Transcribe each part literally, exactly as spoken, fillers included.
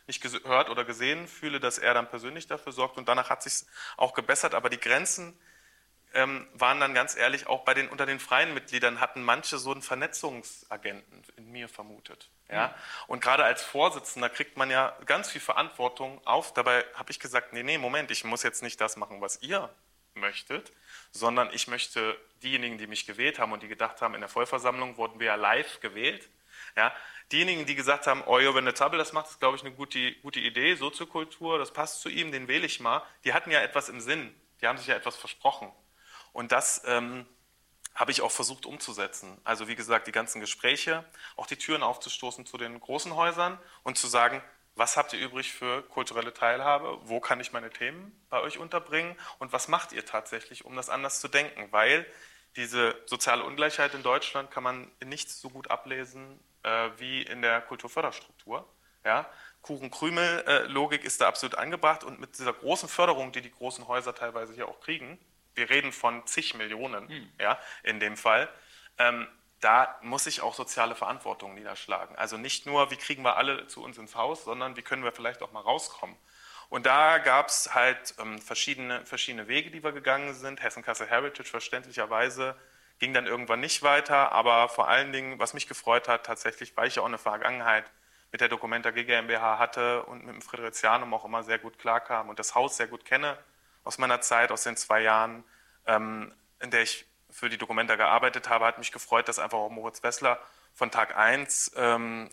nicht gehört oder gesehen fühle, dass er dann persönlich dafür sorgt. Und danach hat sich auch gebessert. Aber die Grenzen ähm, waren dann ganz ehrlich auch bei den unter den freien Mitgliedern hatten manche so einen Vernetzungsagenten in mir vermutet. Ja? Und gerade als Vorsitzender kriegt man ja ganz viel Verantwortung auf. Dabei habe ich gesagt, nee, nee, Moment, ich muss jetzt nicht das machen, was ihr möchtet, sondern ich möchte diejenigen, die mich gewählt haben und die gedacht haben, in der Vollversammlung wurden wir ja live gewählt. Ja? Diejenigen, die gesagt haben, Oyo Venetabel, das macht, das glaube ich, eine gute, gute Idee, Soziokultur, das passt zu ihm, den wähle ich mal. Die hatten ja etwas im Sinn, die haben sich ja etwas versprochen. Und das ähm, habe ich auch versucht umzusetzen. Also wie gesagt, die ganzen Gespräche, auch die Türen aufzustoßen zu den großen Häusern und zu sagen, was habt ihr übrig für kulturelle Teilhabe? Wo kann ich meine Themen bei euch unterbringen? Und was macht ihr tatsächlich, um das anders zu denken? Weil diese soziale Ungleichheit in Deutschland kann man nicht so gut ablesen äh, wie in der Kulturförderstruktur. Ja? Kuchen-Krümel-Logik ist da absolut angebracht und mit dieser großen Förderung, die die großen Häuser teilweise hier auch kriegen, wir reden von zig Millionen, hm. ja, in dem Fall, ähm, da muss sich auch soziale Verantwortung niederschlagen. Also nicht nur, wie kriegen wir alle zu uns ins Haus, sondern wie können wir vielleicht auch mal rauskommen. Und da gab es halt ähm, verschiedene, verschiedene Wege, die wir gegangen sind. Hessen-Kassel Heritage verständlicherweise ging dann irgendwann nicht weiter, aber vor allen Dingen, was mich gefreut hat, tatsächlich, weil ich ja auch eine Vergangenheit mit der Documenta G GmbH hatte und mit dem Fridericianum auch immer sehr gut klarkam und das Haus sehr gut kenne, aus meiner Zeit, aus den zwei Jahren, ähm, in der ich für die Documenta gearbeitet habe, hat mich gefreut, dass einfach auch Moritz Wessler von Tag eins ähm,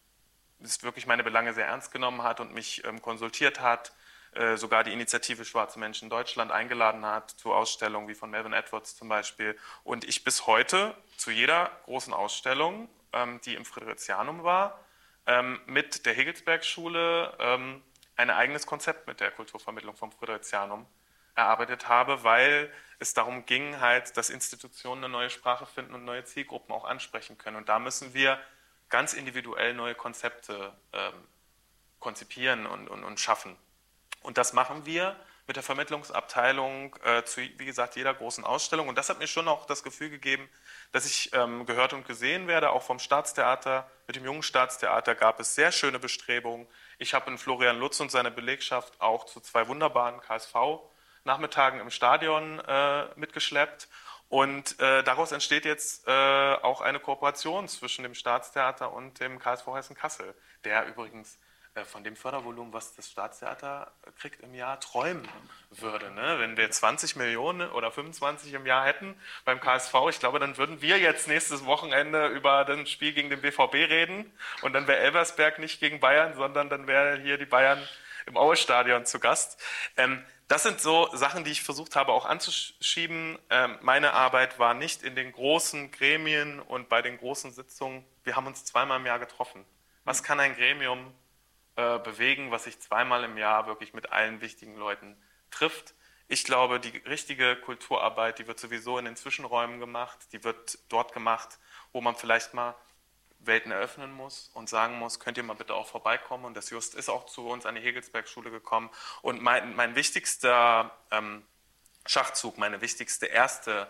wirklich meine Belange sehr ernst genommen hat und mich ähm, konsultiert hat, äh, sogar die Initiative Schwarze Menschen Deutschland eingeladen hat zu Ausstellungen wie von Melvin Edwards zum Beispiel. Und ich bis heute zu jeder großen Ausstellung, ähm, die im Fridericianum war, ähm, mit der Hegelsberg-Schule ähm, ein eigenes Konzept mit der Kulturvermittlung vom Fridericianum erarbeitet habe, weil es darum ging, halt, dass Institutionen eine neue Sprache finden und neue Zielgruppen auch ansprechen können. Und da müssen wir ganz individuell neue Konzepte ähm, konzipieren und, und, und schaffen. Und das machen wir mit der Vermittlungsabteilung äh, zu, wie gesagt, jeder großen Ausstellung. Und das hat mir schon auch das Gefühl gegeben, dass ich ähm, gehört und gesehen werde, auch vom Staatstheater. Mit dem Jungen Staatstheater gab es sehr schöne Bestrebungen. Ich habe in Florian Lutz und seine Belegschaft auch zu zwei wunderbaren K S V-Nachmittagen im Stadion äh, mitgeschleppt. Und äh, daraus entsteht jetzt äh, auch eine Kooperation zwischen dem Staatstheater und dem K S V Hessen-Kassel, der übrigens von dem Fördervolumen, was das Staatstheater kriegt im Jahr, träumen würde. Ne? Wenn wir zwanzig Millionen oder fünfundzwanzig im Jahr hätten beim K S V, ich glaube, dann würden wir jetzt nächstes Wochenende über das Spiel gegen den B V B reden und dann wäre Elversberg nicht gegen Bayern, sondern dann wäre hier die Bayern im Aue-Stadion zu Gast. Ähm, das sind so Sachen, die ich versucht habe auch anzuschieben. Ähm, meine Arbeit war nicht in den großen Gremien und bei den großen Sitzungen. Wir haben uns zweimal im Jahr getroffen. Was kann ein Gremium bewegen, was sich zweimal im Jahr wirklich mit allen wichtigen Leuten trifft. Ich glaube, die richtige Kulturarbeit, die wird sowieso in den Zwischenräumen gemacht, die wird dort gemacht, wo man vielleicht mal Welten eröffnen muss und sagen muss, könnt ihr mal bitte auch vorbeikommen. Und das Just ist auch zu uns an die Hegelsberg-Schule gekommen. Und mein, mein wichtigster ähm, Schachzug, meine wichtigste erste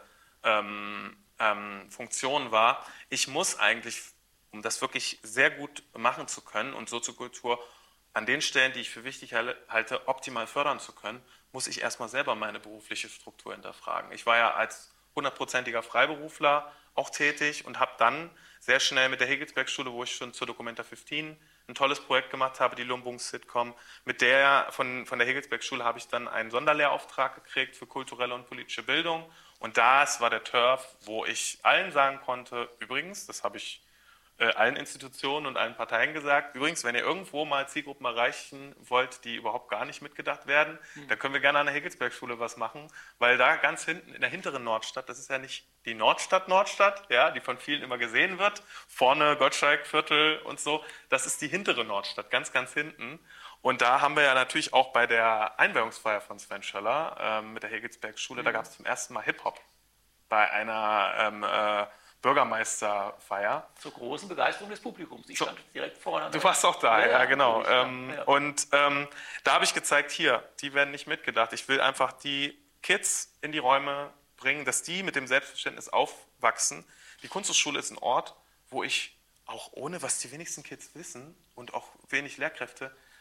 ähm, ähm, Funktion war, ich muss eigentlich, um das wirklich sehr gut machen zu können und Soziokultur an den Stellen, die ich für wichtig halte, optimal fördern zu können, muss ich erstmal selber meine berufliche Struktur hinterfragen. Ich war ja als hundertprozentiger Freiberufler auch tätig und habe dann sehr schnell mit der Hegelsberg-Schule, wo ich schon zur Documenta fünfzehn ein tolles Projekt gemacht habe, die Lumbungs-Sitcom, mit der von, von der Hegelsberg-Schule habe ich dann einen Sonderlehrauftrag gekriegt für kulturelle und politische Bildung. Und das war der Turf, wo ich allen sagen konnte, übrigens, das habe ich äh, allen Institutionen und allen Parteien gesagt, übrigens, wenn ihr irgendwo mal Zielgruppen erreichen wollt, die überhaupt gar nicht mitgedacht werden, mhm. dann können wir gerne an der Hegelsberg-Schule was machen, weil da ganz hinten, in der hinteren Nordstadt, das ist ja nicht die Nordstadt, Nordstadt, ja, die von vielen immer gesehen wird, vorne Gottschalk, Viertel und so, das ist die hintere Nordstadt, ganz, ganz hinten. Und da haben wir ja natürlich auch bei der Einweihungsfeier von Sven Schöller äh, mit der Hegelsberg-Schule, mhm. da gab es zum ersten Mal Hip-Hop bei einer ähm, äh, Bürgermeisterfeier. Zur großen Begeisterung des Publikums. Ich stand so, direkt vorne. Du warst auch da, ja, ja genau. Ähm, ja. Und ähm, da habe ich gezeigt, hier, die werden nicht mitgedacht. Ich will einfach die Kids in die Räume bringen, dass die mit dem Selbstverständnis aufwachsen. Die Kunsthochschule ist ein Ort, wo ich auch ohne, was die wenigsten Kids wissen und auch wenig Lehrkräfte,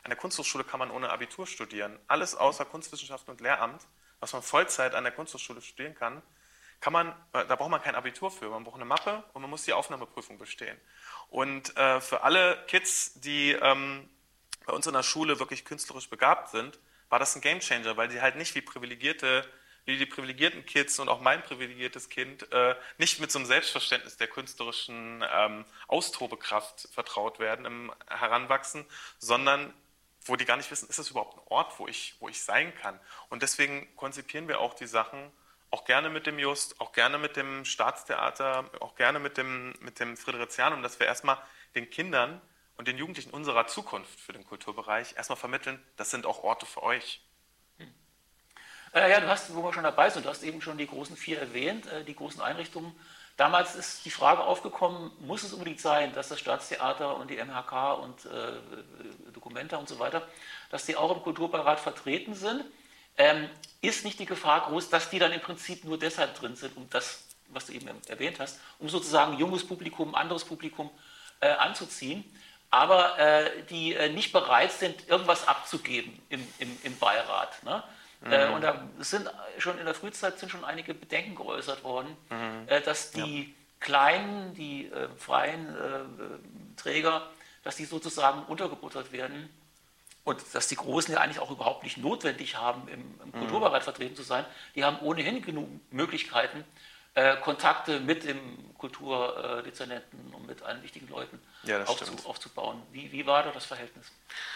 An der Kunsthochschule kann man ohne Abitur studieren. Alles außer Kunstwissenschaften und Lehramt, was man Vollzeit an der Kunsthochschule studieren kann, kann man, da braucht man kein Abitur für. Man braucht eine Mappe und man muss die Aufnahmeprüfung bestehen. Und äh, für alle Kids, die ähm, bei uns in der Schule wirklich künstlerisch begabt sind, war das ein Gamechanger, weil die halt nicht wie privilegierte, wie die privilegierten Kids und auch mein privilegiertes Kind äh, nicht mit so einem Selbstverständnis der künstlerischen ähm, Austobekraft vertraut werden im Heranwachsen, sondern wo die gar nicht wissen, ist das überhaupt ein Ort, wo ich, wo ich sein kann. Und deswegen konzipieren wir auch die Sachen, auch gerne mit dem Just, auch gerne mit dem Staatstheater, auch gerne mit dem, mit dem Fridericianum, dass wir erstmal den Kindern und den Jugendlichen unserer Zukunft für den Kulturbereich erstmal vermitteln, das sind auch Orte für euch. Hm. Äh, ja, du hast, wo wir schon dabei sind, du hast eben schon die großen vier erwähnt, äh, die großen Einrichtungen. Damals ist die Frage aufgekommen, muss es unbedingt sein, dass das Staatstheater und die M H K und äh, Documenta und so weiter, dass die auch im Kulturbeirat vertreten sind? Ähm, ist nicht die Gefahr groß, dass die dann im Prinzip nur deshalb drin sind, um das, was du eben erwähnt hast, um sozusagen junges Publikum, anderes Publikum äh, anzuziehen, aber äh, die äh, nicht bereit sind, irgendwas abzugeben im, im, im Beirat, ne? Mhm. Äh, und da sind schon in der Frühzeit sind schon einige Bedenken geäußert worden, mhm. äh, dass die ja. kleinen, die äh, freien äh, Träger, dass die sozusagen untergebuttert werden. Und dass die Großen ja eigentlich auch überhaupt nicht notwendig haben, im, im Kulturbereich mhm. vertreten zu sein. Die haben ohnehin genug Möglichkeiten, äh, Kontakte mit dem Kulturdezernenten und mit allen wichtigen Leuten ja, aufzu, aufzubauen. Wie, wie war da das Verhältnis?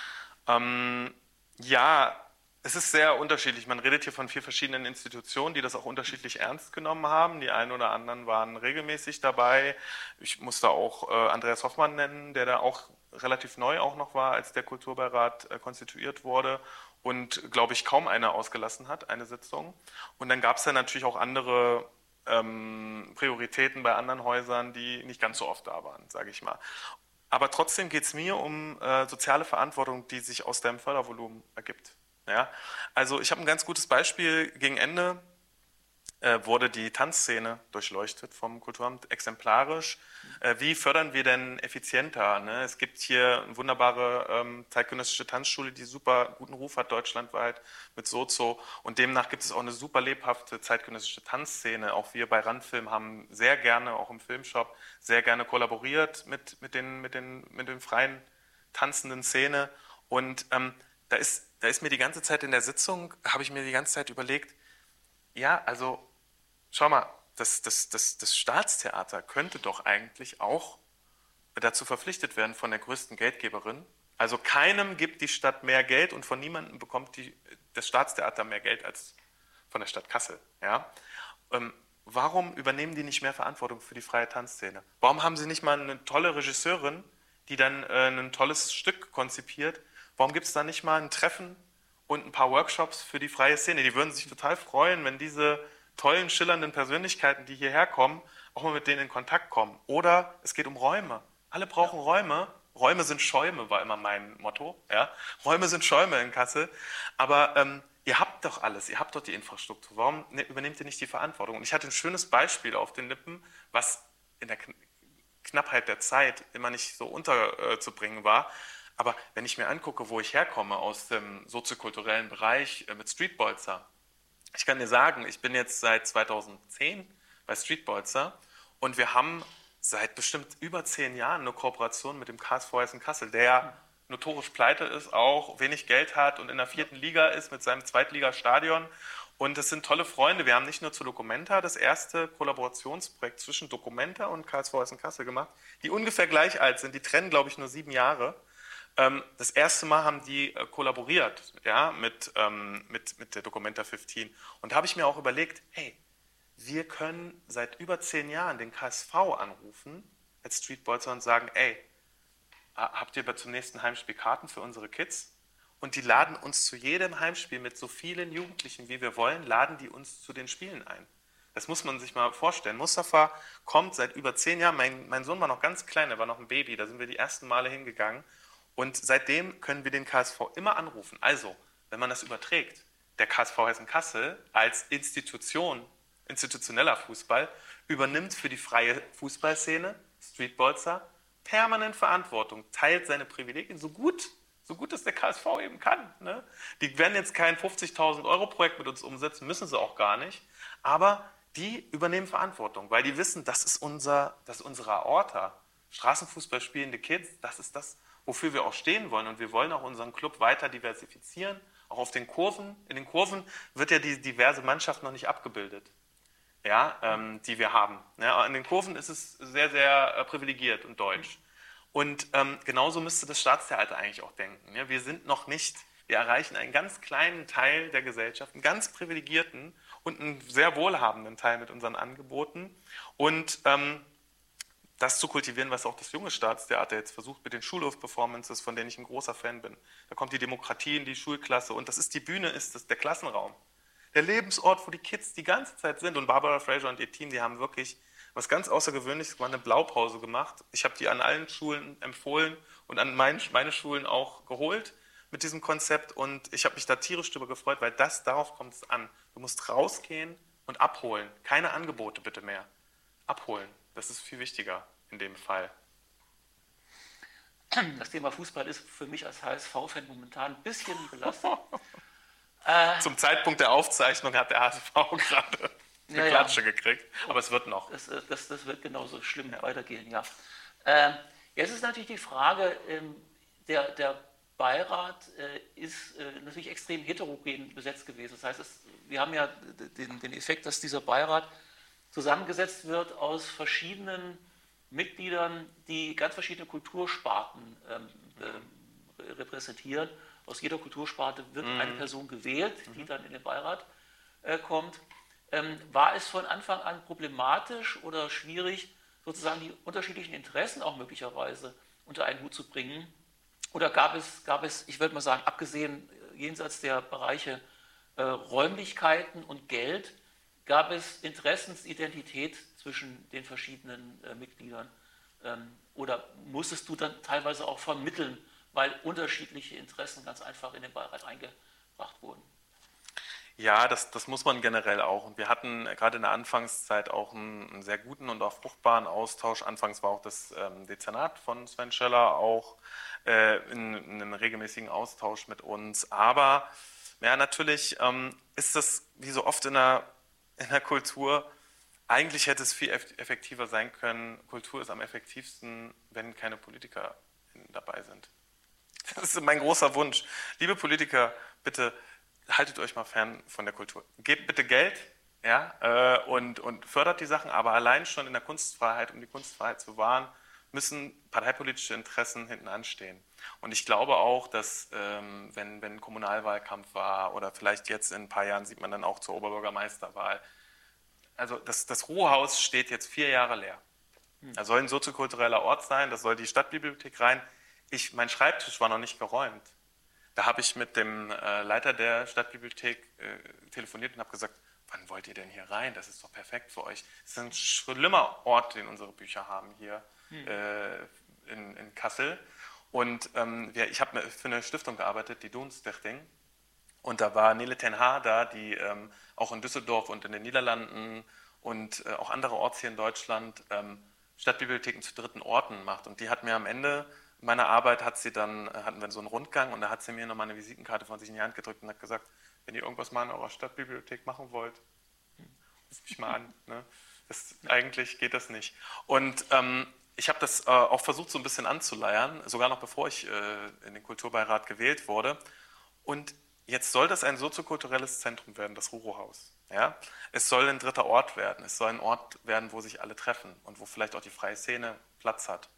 Ähm, ja, es ist sehr unterschiedlich. Man redet hier von vier verschiedenen Institutionen, die das auch unterschiedlich ernst genommen haben. Die einen oder anderen waren regelmäßig dabei. Ich muss da auch äh, Andreas Hoffmann nennen, der da auch relativ neu auch noch war, als der Kulturbeirat äh, konstituiert wurde und, glaube ich, kaum eine ausgelassen hat, eine Sitzung. Und dann gab es ja natürlich auch andere ähm, Prioritäten bei anderen Häusern, die nicht ganz so oft da waren, sage ich mal. Aber trotzdem geht es mir um äh, soziale Verantwortung, die sich aus dem Fördervolumen ergibt. Ja? Also ich habe ein ganz gutes Beispiel. Gegen Ende äh, wurde die Tanzszene durchleuchtet vom Kulturamt exemplarisch. Äh, wie fördern wir denn effizienter? Ne? Es gibt hier eine wunderbare ähm, zeitgenössische Tanzschule, die super guten Ruf hat deutschlandweit mit Sozo. Und demnach gibt es auch eine super lebhafte zeitgenössische Tanzszene. Auch wir bei Randfilm haben sehr gerne, auch im Filmshop, sehr gerne kollaboriert mit, mit, den, mit, den, mit den freien tanzenden Szene. Und ähm, da ist, da ist mir die ganze Zeit in der Sitzung, habe ich mir die ganze Zeit überlegt, ja, also schau mal, das, das, das, das Staatstheater könnte doch eigentlich auch dazu verpflichtet werden von der größten Geldgeberin. Also keinem gibt die Stadt mehr Geld und von niemandem bekommt die, das Staatstheater mehr Geld als von der Stadt Kassel. Ja? Ähm, warum übernehmen die nicht mehr Verantwortung für die freie Tanzszene? Warum haben sie nicht mal eine tolle Regisseurin, die dann äh, ein tolles Stück konzipiert? Warum gibt es da nicht mal ein Treffen und ein paar Workshops für die freie Szene? Die würden sich total freuen, wenn diese tollen, schillernden Persönlichkeiten, die hierher kommen, auch mal mit denen in Kontakt kommen. Oder es geht um Räume. Alle brauchen ja. Räume. Räume sind Schäume, war immer mein Motto. Ja? Räume sind Schäume in Kassel. Aber ähm, ihr habt doch alles, ihr habt doch die Infrastruktur. Warum ne, übernehmt ihr nicht die Verantwortung? Und ich hatte ein schönes Beispiel auf den Lippen, was in der Knappheit der Zeit immer nicht so unterzubringen war. Aber wenn ich mir angucke, wo ich herkomme, aus dem soziokulturellen Bereich äh, mit Streetbolzer, ich kann dir sagen, ich bin jetzt seit zweitausendzehn bei Streetbolzer und wir haben seit bestimmt über zehn Jahren eine Kooperation mit dem K S V Hessen Kassel, der notorisch pleite ist, auch wenig Geld hat und in der vierten Liga ist mit seinem Zweitligastadion. Und das sind tolle Freunde. Wir haben nicht nur zu Documenta das erste Kollaborationsprojekt zwischen Documenta und K S V Hessen Kassel gemacht, die ungefähr gleich alt sind. Die trennen, glaube ich, nur sieben Jahre. Das erste Mal haben die kollaboriert, ja, mit, ähm, mit, mit der Documenta fünfzehn. Und da habe ich mir auch überlegt, hey, wir können seit über zehn Jahren den K S V anrufen als Streetbolzer und sagen, ey, habt ihr zum nächsten Heimspiel Karten für unsere Kids? Und die laden uns zu jedem Heimspiel mit so vielen Jugendlichen, wie wir wollen, laden die uns zu den Spielen ein. Das muss man sich mal vorstellen. Mustafa kommt seit über zehn Jahren, mein, mein Sohn war noch ganz klein, er war noch ein Baby, da sind wir die ersten Male hingegangen. Und seitdem können wir den K S V immer anrufen. Also, wenn man das überträgt, der K S V Hessen Kassel als Institution, institutioneller Fußball, übernimmt für die freie Fußballszene, Streetbolzer, permanent Verantwortung, teilt seine Privilegien so gut, so gut es der K S V eben kann. Ne? Die werden jetzt kein fünfzigtausend Euro Projekt mit uns umsetzen, müssen sie auch gar nicht. Aber die übernehmen Verantwortung, weil die wissen, das ist, unser, das ist unsere Aorta. Straßenfußball spielende Kids, das ist das, wofür wir auch stehen wollen. Und wir wollen auch unseren Club weiter diversifizieren. Auch auf den Kurven. In den Kurven wird ja die diverse Mannschaft noch nicht abgebildet, ja, ähm, die wir haben. Ja, in den Kurven ist es sehr, sehr äh, privilegiert und deutsch. Und ähm, genauso müsste das Staatstheater eigentlich auch denken. Ja? Wir sind noch nicht, wir erreichen einen ganz kleinen Teil der Gesellschaft, einen ganz privilegierten und einen sehr wohlhabenden Teil mit unseren Angeboten. Und ähm, das zu kultivieren, was auch das junge Staatstheater jetzt versucht mit den Schulhof-Performances, von denen ich ein großer Fan bin. Da kommt die Demokratie in die Schulklasse und das ist die Bühne, ist das der Klassenraum. Der Lebensort, wo die Kids die ganze Zeit sind. Und Barbara Fraser und ihr Team, die haben wirklich was ganz Außergewöhnliches, war eine Blaupause gemacht. Ich habe die an allen Schulen empfohlen und an mein, meine Schulen auch geholt mit diesem Konzept. Und ich habe mich da tierisch drüber gefreut, weil das, darauf kommt es an. Du musst rausgehen und abholen. Keine Angebote bitte mehr. Abholen. Das ist viel wichtiger in dem Fall. Das Thema Fußball ist für mich als H S V-Fan momentan ein bisschen belastet. äh, Zum Zeitpunkt der Aufzeichnung hat der H S V gerade eine ja, Klatsche ja. gekriegt, aber es wird noch. Das, das, das wird genauso schlimm ja. weitergehen, ja. Äh, jetzt ist natürlich die Frage, ähm, der, der Beirat äh, ist äh, natürlich extrem heterogen besetzt gewesen. Das heißt, es, wir haben ja den, den Effekt, dass dieser Beirat zusammengesetzt wird aus verschiedenen Mitgliedern, die ganz verschiedene Kultursparten ähm, äh, repräsentieren. Aus jeder Kultursparte wird mhm. eine Person gewählt, die mhm. dann in den Beirat äh, kommt. Ähm, war es von Anfang an problematisch oder schwierig, sozusagen die unterschiedlichen Interessen auch möglicherweise unter einen Hut zu bringen? Oder gab es, gab es ich würde mal sagen, abgesehen jenseits der Bereiche äh, Räumlichkeiten und Geld, gab es Interessensidentität zwischen den verschiedenen äh, Mitgliedern? Ähm, oder musstest du dann teilweise auch vermitteln, weil unterschiedliche Interessen ganz einfach in den Beirat eingebracht wurden? Ja, das, das muss man generell auch. Und wir hatten gerade in der Anfangszeit auch einen, einen sehr guten und auch fruchtbaren Austausch. Anfangs war auch das ähm, Dezernat von Sven Scheller auch äh, in, in einem regelmäßigen Austausch mit uns. Aber ja, natürlich ähm, ist das wie so oft in der, in der Kultur, eigentlich hätte es viel effektiver sein können. Kultur ist am effektivsten, wenn keine Politiker dabei sind. Das ist mein großer Wunsch. Liebe Politiker, bitte haltet euch mal fern von der Kultur. Gebt bitte Geld, ja, äh, und, und fördert die Sachen, aber allein schon in der Kunstfreiheit, um die Kunstfreiheit zu wahren, müssen parteipolitische Interessen hinten anstehen. Und ich glaube auch, dass ähm, wenn, wenn Kommunalwahlkampf war oder vielleicht jetzt in ein paar Jahren sieht man dann auch zur Oberbürgermeisterwahl, also das, das Ruhehaus steht jetzt vier Jahre leer. Da soll ein soziokultureller Ort sein, da soll die Stadtbibliothek rein. Ich, mein Schreibtisch war noch nicht geräumt. Da habe ich mit dem äh, Leiter der Stadtbibliothek äh, telefoniert und habe gesagt, wann wollt ihr denn hier rein? Das ist doch perfekt für euch. Es ist ein schlimmer Ort, den unsere Bücher haben hier hm. äh, in, in Kassel. Und ähm, wir, ich habe für eine Stiftung gearbeitet, die Doenstichting. Und da war Nele ten Haar da, die ähm, auch in Düsseldorf und in den Niederlanden und äh, auch andere Orts hier in Deutschland ähm, Stadtbibliotheken zu dritten Orten macht. Und die hat mir am Ende meiner Arbeit hat sie dann, hatten wir so einen Rundgang und da hat sie mir nochmal eine Visitenkarte von sich in die Hand gedrückt und hat gesagt, wenn ihr irgendwas mal in eurer Stadtbibliothek machen wollt, ruft mich mal an. Ne? Das, eigentlich geht das nicht. Und ähm, ich habe das äh, auch versucht so ein bisschen anzuleiern, sogar noch bevor ich äh, in den Kulturbeirat gewählt wurde. Und jetzt soll das ein soziokulturelles Zentrum werden, das Ruro-Haus. Ja? Es soll ein dritter Ort werden. Es soll ein Ort werden, wo sich alle treffen und wo vielleicht auch die freie Szene Platz hat.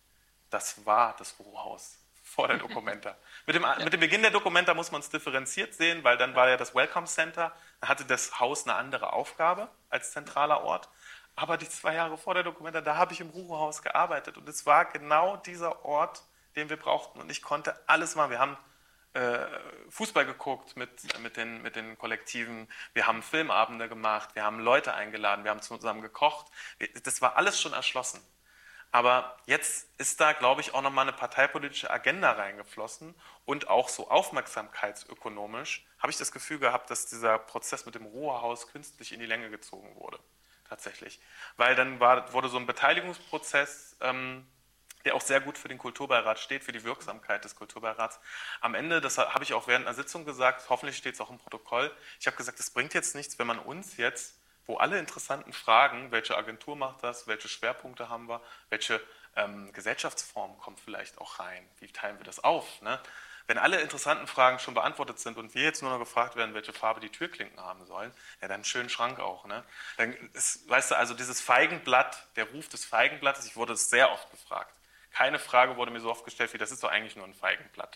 Das war das Ruro-Haus vor der Documenta. mit, dem, mit dem Beginn der Documenta muss man es differenziert sehen, weil dann war ja das Welcome Center, dann hatte das Haus eine andere Aufgabe als zentraler Ort. Aber die zwei Jahre vor der Documenta, da habe ich im Ruro-Haus gearbeitet und es war genau dieser Ort, den wir brauchten und ich konnte alles machen. Wir haben äh, Fußball geguckt mit, mit, den, mit den Kollektiven, wir haben Filmabende gemacht, wir haben Leute eingeladen, wir haben zusammen gekocht. Das war alles schon erschlossen. Aber jetzt ist da, glaube ich, auch nochmal eine parteipolitische Agenda reingeflossen und auch so aufmerksamkeitsökonomisch habe ich das Gefühl gehabt, dass dieser Prozess mit dem Ruhehaus künstlich in die Länge gezogen wurde, tatsächlich. Weil dann war, wurde so ein Beteiligungsprozess ähm, der auch sehr gut für den Kulturbeirat steht, für die Wirksamkeit des Kulturbeirats. Am Ende, das habe ich auch während einer Sitzung gesagt, hoffentlich steht es auch im Protokoll, ich habe gesagt, es bringt jetzt nichts, wenn man uns jetzt, wo alle interessanten Fragen, welche Agentur macht das, welche Schwerpunkte haben wir, welche ähm, Gesellschaftsform kommt vielleicht auch rein, wie teilen wir das auf, ne? Wenn alle interessanten Fragen schon beantwortet sind und wir jetzt nur noch gefragt werden, welche Farbe die Türklinken haben sollen, ja, dann einen schönen Schrank auch. Ne? Dann ist, weißt du, also dieses Feigenblatt, der Ruf des Feigenblattes, ich wurde sehr oft gefragt. Keine Frage wurde mir so oft gestellt wie, das ist doch eigentlich nur ein Feigenblatt.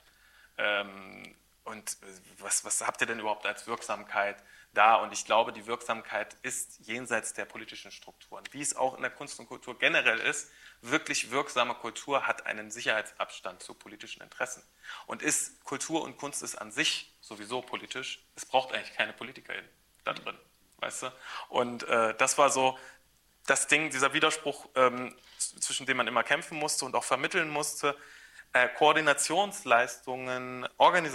Ähm, und was, was habt ihr denn überhaupt als Wirksamkeit da? Und ich glaube, die Wirksamkeit ist jenseits der politischen Strukturen. Wie es auch in der Kunst und Kultur generell ist, wirklich wirksame Kultur hat einen Sicherheitsabstand zu politischen Interessen. Und ist Kultur und Kunst ist an sich sowieso politisch, es braucht eigentlich keine PolitikerInnen da drin, weißt du? Und äh, das war so das Ding, dieser Widerspruch, ähm, zwischen dem man immer kämpfen musste und auch vermitteln musste, äh, Koordinationsleistungen,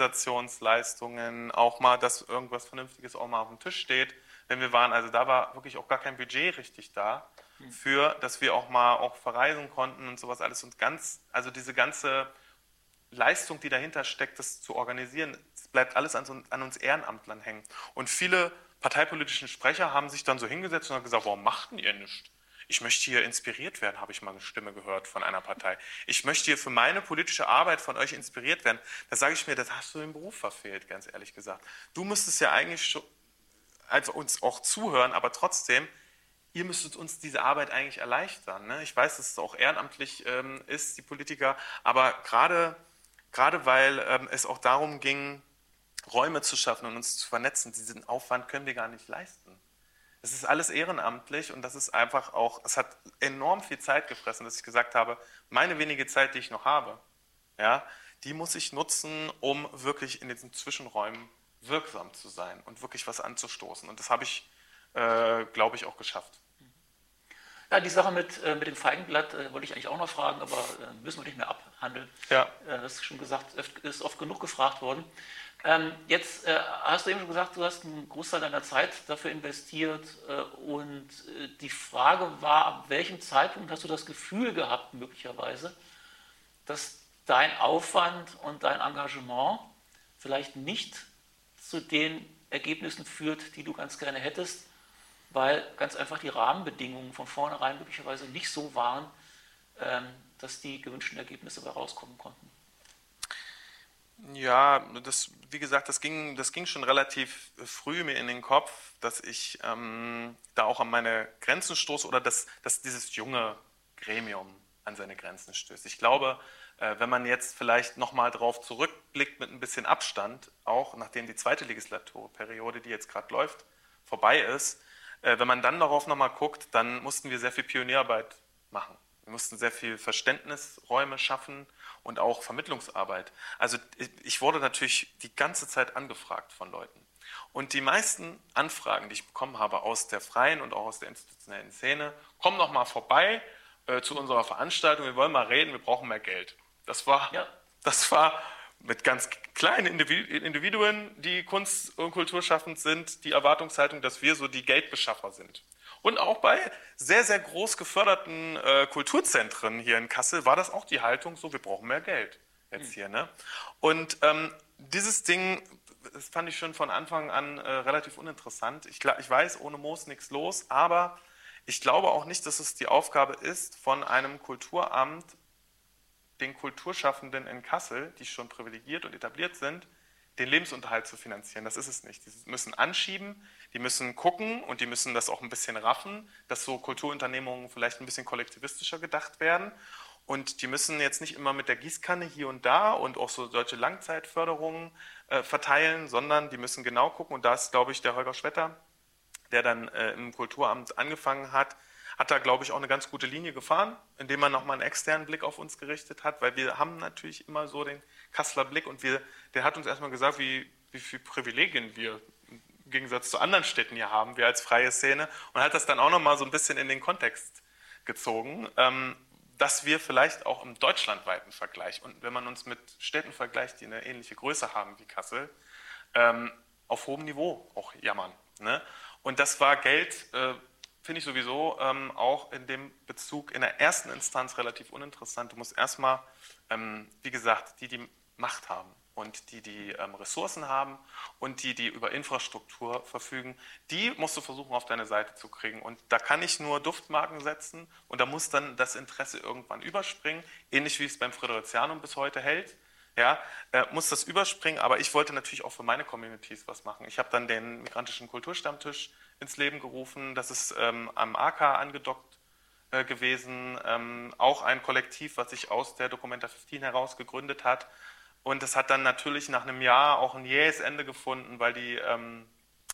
Organisationsleistungen, auch mal, dass irgendwas Vernünftiges auch mal auf dem Tisch steht. Wenn wir waren, also da war wirklich auch gar kein Budget richtig da, für, dass wir auch mal auch verreisen konnten und sowas alles. Und ganz, also diese ganze Leistung, die dahinter steckt, das zu organisieren, das bleibt alles an, so, an uns Ehrenamtlern hängen. Und viele parteipolitischen Sprecher haben sich dann so hingesetzt und haben gesagt, warum machten ihr nichts? Ich möchte hier inspiriert werden, habe ich mal eine Stimme gehört von einer Partei. Ich möchte hier für meine politische Arbeit von euch inspiriert werden. Da sage ich mir, das hast du im Beruf verfehlt, ganz ehrlich gesagt. Du müsstest ja eigentlich schon, also uns auch zuhören, aber trotzdem, ihr müsstet uns diese Arbeit eigentlich erleichtern. Ne? Ich weiß, dass es auch ehrenamtlich ähm, ist, die Politiker, aber gerade, gerade weil ähm, es auch darum ging, Räume zu schaffen und uns zu vernetzen, diesen Aufwand können wir gar nicht leisten. Es ist alles ehrenamtlich und das ist einfach auch, es hat enorm viel Zeit gefressen, dass ich gesagt habe, meine wenige Zeit, die ich noch habe, ja, die muss ich nutzen, um wirklich in diesen Zwischenräumen wirksam zu sein und wirklich was anzustoßen. Und das habe ich, äh, glaube ich, auch geschafft. Ja, die Sache mit, äh, mit dem Feigenblatt äh, wollte ich eigentlich auch noch fragen, aber äh, müssen wir nicht mehr abhandeln. Ja. Äh, das ist schon gesagt, ist oft genug gefragt worden. Ähm, jetzt äh, hast du eben schon gesagt, du hast einen Großteil deiner Zeit dafür investiert äh, und äh, die Frage war, ab welchem Zeitpunkt hast du das Gefühl gehabt, möglicherweise, dass dein Aufwand und dein Engagement vielleicht nicht zu den Ergebnissen führt, die du ganz gerne hättest, weil ganz einfach die Rahmenbedingungen von vornherein möglicherweise nicht so waren, ähm, dass die gewünschten Ergebnisse dabei rauskommen konnten. Ja, das, wie gesagt, das ging, das ging schon relativ früh mir in den Kopf, dass ich ähm, da auch an meine Grenzen stoße oder dass, dass dieses junge Gremium an seine Grenzen stößt. Ich glaube, äh, wenn man jetzt vielleicht nochmal drauf zurückblickt mit ein bisschen Abstand, auch nachdem die zweite Legislaturperiode, die jetzt gerade läuft, vorbei ist, äh, wenn man dann darauf nochmal guckt, dann mussten wir sehr viel Pionierarbeit machen. Wir mussten sehr viel Verständnisräume schaffen und auch Vermittlungsarbeit. Also ich wurde natürlich die ganze Zeit angefragt von Leuten. Und die meisten Anfragen, die ich bekommen habe aus der freien und auch aus der institutionellen Szene, kommen noch mal vorbei äh, zu unserer Veranstaltung, wir wollen mal reden, wir brauchen mehr Geld. Das war, ja. das war mit ganz kleinen Individuen, die Kunst- und Kulturschaffend sind, die Erwartungshaltung, dass wir so die Geldbeschaffer sind. Und auch bei sehr, sehr groß geförderten äh, Kulturzentren hier in Kassel war das auch die Haltung, so, wir brauchen mehr Geld jetzt mhm. hier. Ne? Und ähm, dieses Ding, das fand ich schon von Anfang an äh, relativ uninteressant. Ich, ich weiß, ohne Moos nichts los, aber ich glaube auch nicht, dass es die Aufgabe ist, von einem Kulturamt den Kulturschaffenden in Kassel, die schon privilegiert und etabliert sind, den Lebensunterhalt zu finanzieren. Das ist es nicht. Die müssen anschieben, die müssen gucken und die müssen das auch ein bisschen raffen, dass so Kulturunternehmungen vielleicht ein bisschen kollektivistischer gedacht werden. Und die müssen jetzt nicht immer mit der Gießkanne hier und da und auch so solche Langzeitförderungen äh, verteilen, sondern die müssen genau gucken. Und da ist, glaube ich, der Holger Schwetter, der dann äh, im Kulturamt angefangen hat, hat da, glaube ich, auch eine ganz gute Linie gefahren, indem man nochmal einen externen Blick auf uns gerichtet hat, weil wir haben natürlich immer so den Kasseler Blick und wir, der hat uns erstmal gesagt, wie, wie viele Privilegien wir im Gegensatz zu anderen Städten hier haben, wir als freie Szene, und hat das dann auch nochmal so ein bisschen in den Kontext gezogen, ähm, dass wir vielleicht auch im deutschlandweiten Vergleich, und wenn man uns mit Städten vergleicht, die eine ähnliche Größe haben wie Kassel, ähm, auf hohem Niveau auch jammern. Ne? Und das war Geld, äh, finde ich sowieso ähm, auch in dem Bezug in der ersten Instanz relativ uninteressant. Du musst erstmal, ähm, wie gesagt, die, die Macht haben und die, die ähm, Ressourcen haben und die, die über Infrastruktur verfügen, die musst du versuchen auf deine Seite zu kriegen. Und da kann ich nur Duftmarken setzen und da muss dann das Interesse irgendwann überspringen, ähnlich wie es beim Friderizianum bis heute hält. Ja, äh, muss das überspringen, aber ich wollte natürlich auch für meine Communities was machen. Ich habe dann den migrantischen Kulturstammtisch ins Leben gerufen, das ist ähm, am A K angedockt äh, gewesen, ähm, auch ein Kollektiv, was sich aus der Documenta fünfzehn heraus gegründet hat und es hat dann natürlich nach einem Jahr auch ein jähes Ende gefunden, weil die ähm,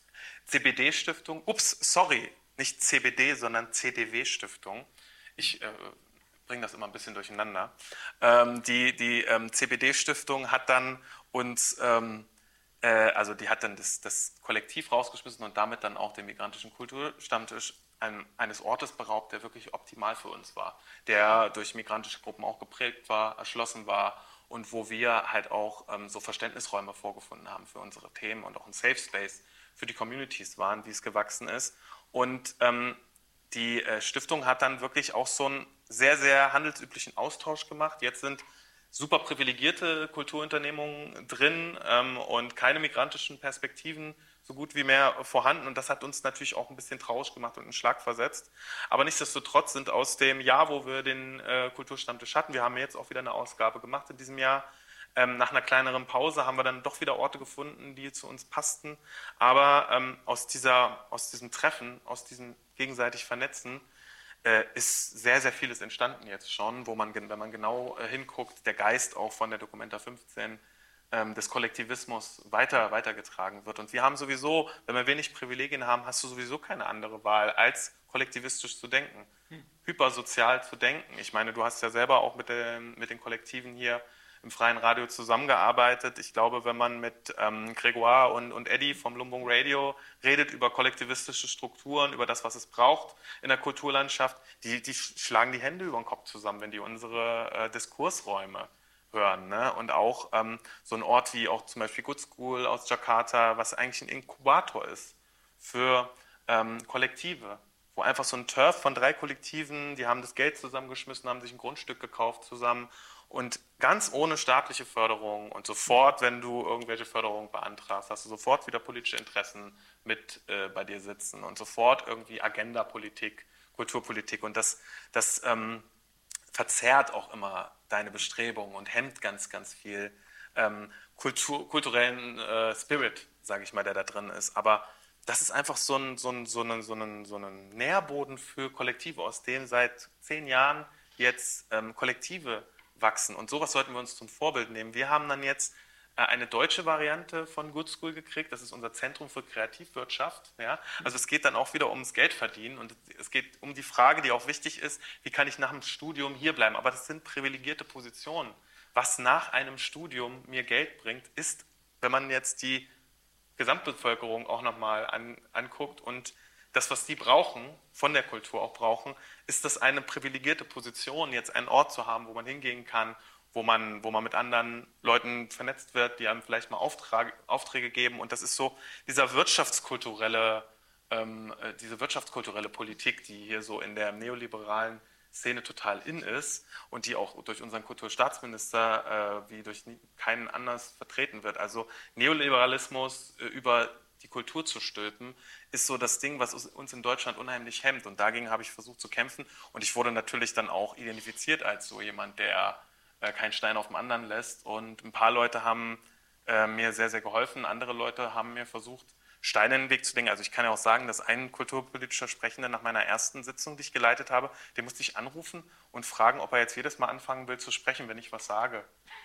C B D-Stiftung, ups, sorry, nicht C B D, sondern C D W-Stiftung, ich äh, bringe das immer ein bisschen durcheinander. Ähm, die die ähm, C B D-Stiftung hat dann uns, ähm, äh, also die hat dann das, das Kollektiv rausgeschmissen und damit dann auch den migrantischen Kulturstammtisch ein, eines Ortes beraubt, der wirklich optimal für uns war, der durch migrantische Gruppen auch geprägt war, erschlossen war und wo wir halt auch ähm, so Verständnisräume vorgefunden haben für unsere Themen und auch ein Safe Space für die Communities waren, wie es gewachsen ist. Und ähm, die äh, Stiftung hat dann wirklich auch so einen sehr, sehr handelsüblichen Austausch gemacht. Jetzt sind super privilegierte Kulturunternehmungen drin ähm, und keine migrantischen Perspektiven so gut wie mehr vorhanden. Und das hat uns natürlich auch ein bisschen traurig gemacht und einen Schlag versetzt. Aber nichtsdestotrotz sind aus dem Jahr, wo wir den äh, Kulturstammtisch hatten, wir haben jetzt auch wieder eine Ausgabe gemacht in diesem Jahr, ähm, nach einer kleineren Pause haben wir dann doch wieder Orte gefunden, die zu uns passten. Aber ähm, aus, dieser, aus diesem Treffen, aus diesem gegenseitig Vernetzen, äh, ist sehr, sehr vieles entstanden jetzt schon, wo man, wenn man genau äh, hinguckt, der Geist auch von der Documenta fünfzehn ähm, des Kollektivismus weiter, weitergetragen wird. Und wir haben sowieso, wenn wir wenig Privilegien haben, hast du sowieso keine andere Wahl, als kollektivistisch zu denken, hm. hypersozial zu denken. Ich meine, du hast ja selber auch mit den, mit den Kollektiven hier im freien Radio zusammengearbeitet. Ich glaube, wenn man mit ähm, Grégoire und, und Eddie vom Lumbung Radio redet über kollektivistische Strukturen, über das, was es braucht in der Kulturlandschaft, die, die schlagen die Hände über den Kopf zusammen, wenn die unsere äh, Diskursräume hören. Ne? Und auch ähm, so ein Ort wie auch zum Beispiel Good School aus Jakarta, was eigentlich ein Inkubator ist für ähm, Kollektive, wo einfach so ein Turf von drei Kollektiven, die haben das Geld zusammengeschmissen, haben sich ein Grundstück gekauft zusammen und ganz ohne staatliche Förderung und sofort, wenn du irgendwelche Förderung beantragst, hast du sofort wieder politische Interessen mit äh, bei dir sitzen und sofort irgendwie Agendapolitik, Kulturpolitik und das, das ähm, verzerrt auch immer deine Bestrebungen und hemmt ganz, ganz viel ähm, Kultur, kulturellen äh, Spirit, sage ich mal, der da drin ist. Aber das ist einfach so ein, so ein, so ein, so ein, so ein Nährboden für Kollektive, aus dem seit zehn Jahren jetzt ähm, Kollektive wachsen. Und sowas sollten wir uns zum Vorbild nehmen. Wir haben dann jetzt äh, eine deutsche Variante von Good School gekriegt. Das ist unser Zentrum für Kreativwirtschaft. Ja? Also es geht dann auch wieder ums Geldverdienen und es geht um die Frage, die auch wichtig ist, wie kann ich nach dem Studium hier bleiben? Aber das sind privilegierte Positionen. Was nach einem Studium mir Geld bringt, ist, wenn man jetzt die Gesamtbevölkerung auch nochmal an, anguckt und das, was die brauchen, von der Kultur auch brauchen, ist das eine privilegierte Position, jetzt einen Ort zu haben, wo man hingehen kann, wo man, wo man mit anderen Leuten vernetzt wird, die einem vielleicht mal Auftrag, Aufträge geben. Und das ist so dieser wirtschaftskulturelle, ähm, diese wirtschaftskulturelle Politik, die hier so in der neoliberalen Szene total in ist und die auch durch unseren Kulturstaatsminister äh, wie durch keinen anders vertreten wird. Also Neoliberalismus äh, über die Kultur zu stülpen, ist so das Ding, was uns in Deutschland unheimlich hemmt. Und dagegen habe ich versucht zu kämpfen. Und ich wurde natürlich dann auch identifiziert als so jemand, der äh, keinen Stein auf dem anderen lässt. Und ein paar Leute haben äh, mir sehr, sehr geholfen. Andere Leute haben mir versucht, Steine in den Weg zu legen. Also ich kann ja auch sagen, dass ein kulturpolitischer Sprechender nach meiner ersten Sitzung, die ich geleitet habe, den musste ich anrufen und fragen, ob er jetzt jedes Mal anfangen will zu sprechen, wenn ich was sage.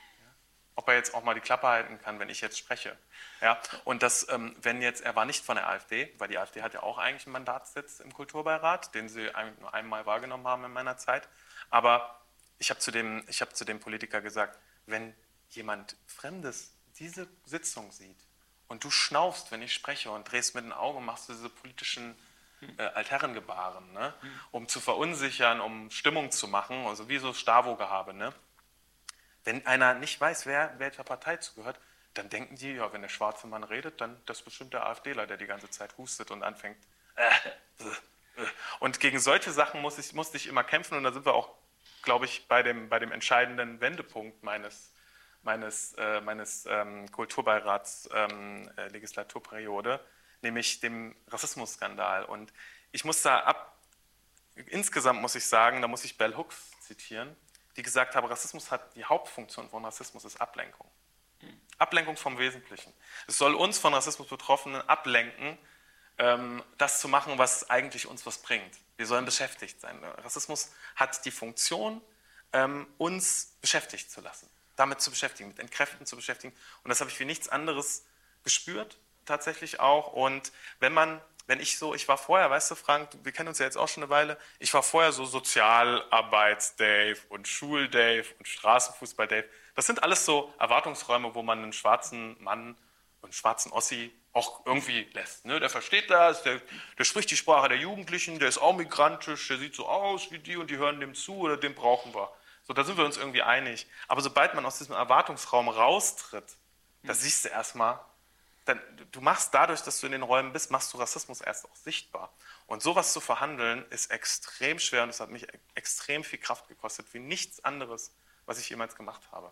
Ob er jetzt auch mal die Klappe halten kann, wenn ich jetzt spreche. Ja? Und das, ähm, wenn jetzt, er war nicht von der AfD, weil die AfD hat ja auch eigentlich einen Mandatssitz im Kulturbeirat, den sie nur einmal wahrgenommen haben in meiner Zeit. Aber ich habe zu dem, ich habe zu dem Politiker gesagt, wenn jemand Fremdes diese Sitzung sieht und du schnaufst, wenn ich spreche und drehst mit den Augen und machst diese politischen äh, Altherrengebaren, ne? Um zu verunsichern, um Stimmung zu machen, also wie so Stavo-Gehabe, ne? Wenn einer nicht weiß, wer welcher Partei zugehört, dann denken die, ja, wenn der schwarze Mann redet, dann das ist bestimmt der AfDler, der die ganze Zeit hustet und anfängt. Äh, Und gegen solche Sachen muss ich, musste ich immer kämpfen und da sind wir auch, glaube ich, bei dem, bei dem entscheidenden Wendepunkt meines, meines, äh, meines ähm, Kulturbeirats ähm, äh, Legislaturperiode, nämlich dem Rassismusskandal. Und ich muss da ab, insgesamt muss ich sagen, da muss ich Bell Hooks zitieren, die gesagt habe, Rassismus hat, die Hauptfunktion von Rassismus ist Ablenkung. Ablenkung vom Wesentlichen. Es soll uns von Rassismus Betroffenen ablenken, ähm, das zu machen, was eigentlich uns was bringt. Wir sollen beschäftigt sein. Rassismus hat die Funktion, ähm, uns beschäftigt zu lassen, damit zu beschäftigen, mit Entkräften zu beschäftigen. Und das habe ich wie nichts anderes gespürt, tatsächlich auch. Und wenn man, wenn ich so, ich war vorher, weißt du, Frank, wir kennen uns ja jetzt auch schon eine Weile, ich war vorher so Sozialarbeits-Dave und Schul-Dave und Straßenfußball-Dave. Das sind alles so Erwartungsräume, wo man einen schwarzen Mann und einen schwarzen Ossi auch irgendwie lässt. Ne? Der versteht das, der, der spricht die Sprache der Jugendlichen, der ist auch migrantisch, der sieht so aus wie die und die hören dem zu oder den brauchen wir. So, da sind wir uns irgendwie einig. Aber sobald man aus diesem Erwartungsraum raustritt, da siehst du erstmal, dann, du machst dadurch, dass du in den Räumen bist, machst du Rassismus erst auch sichtbar. Und sowas zu verhandeln ist extrem schwer und es hat mich extrem viel Kraft gekostet, wie nichts anderes, was ich jemals gemacht habe.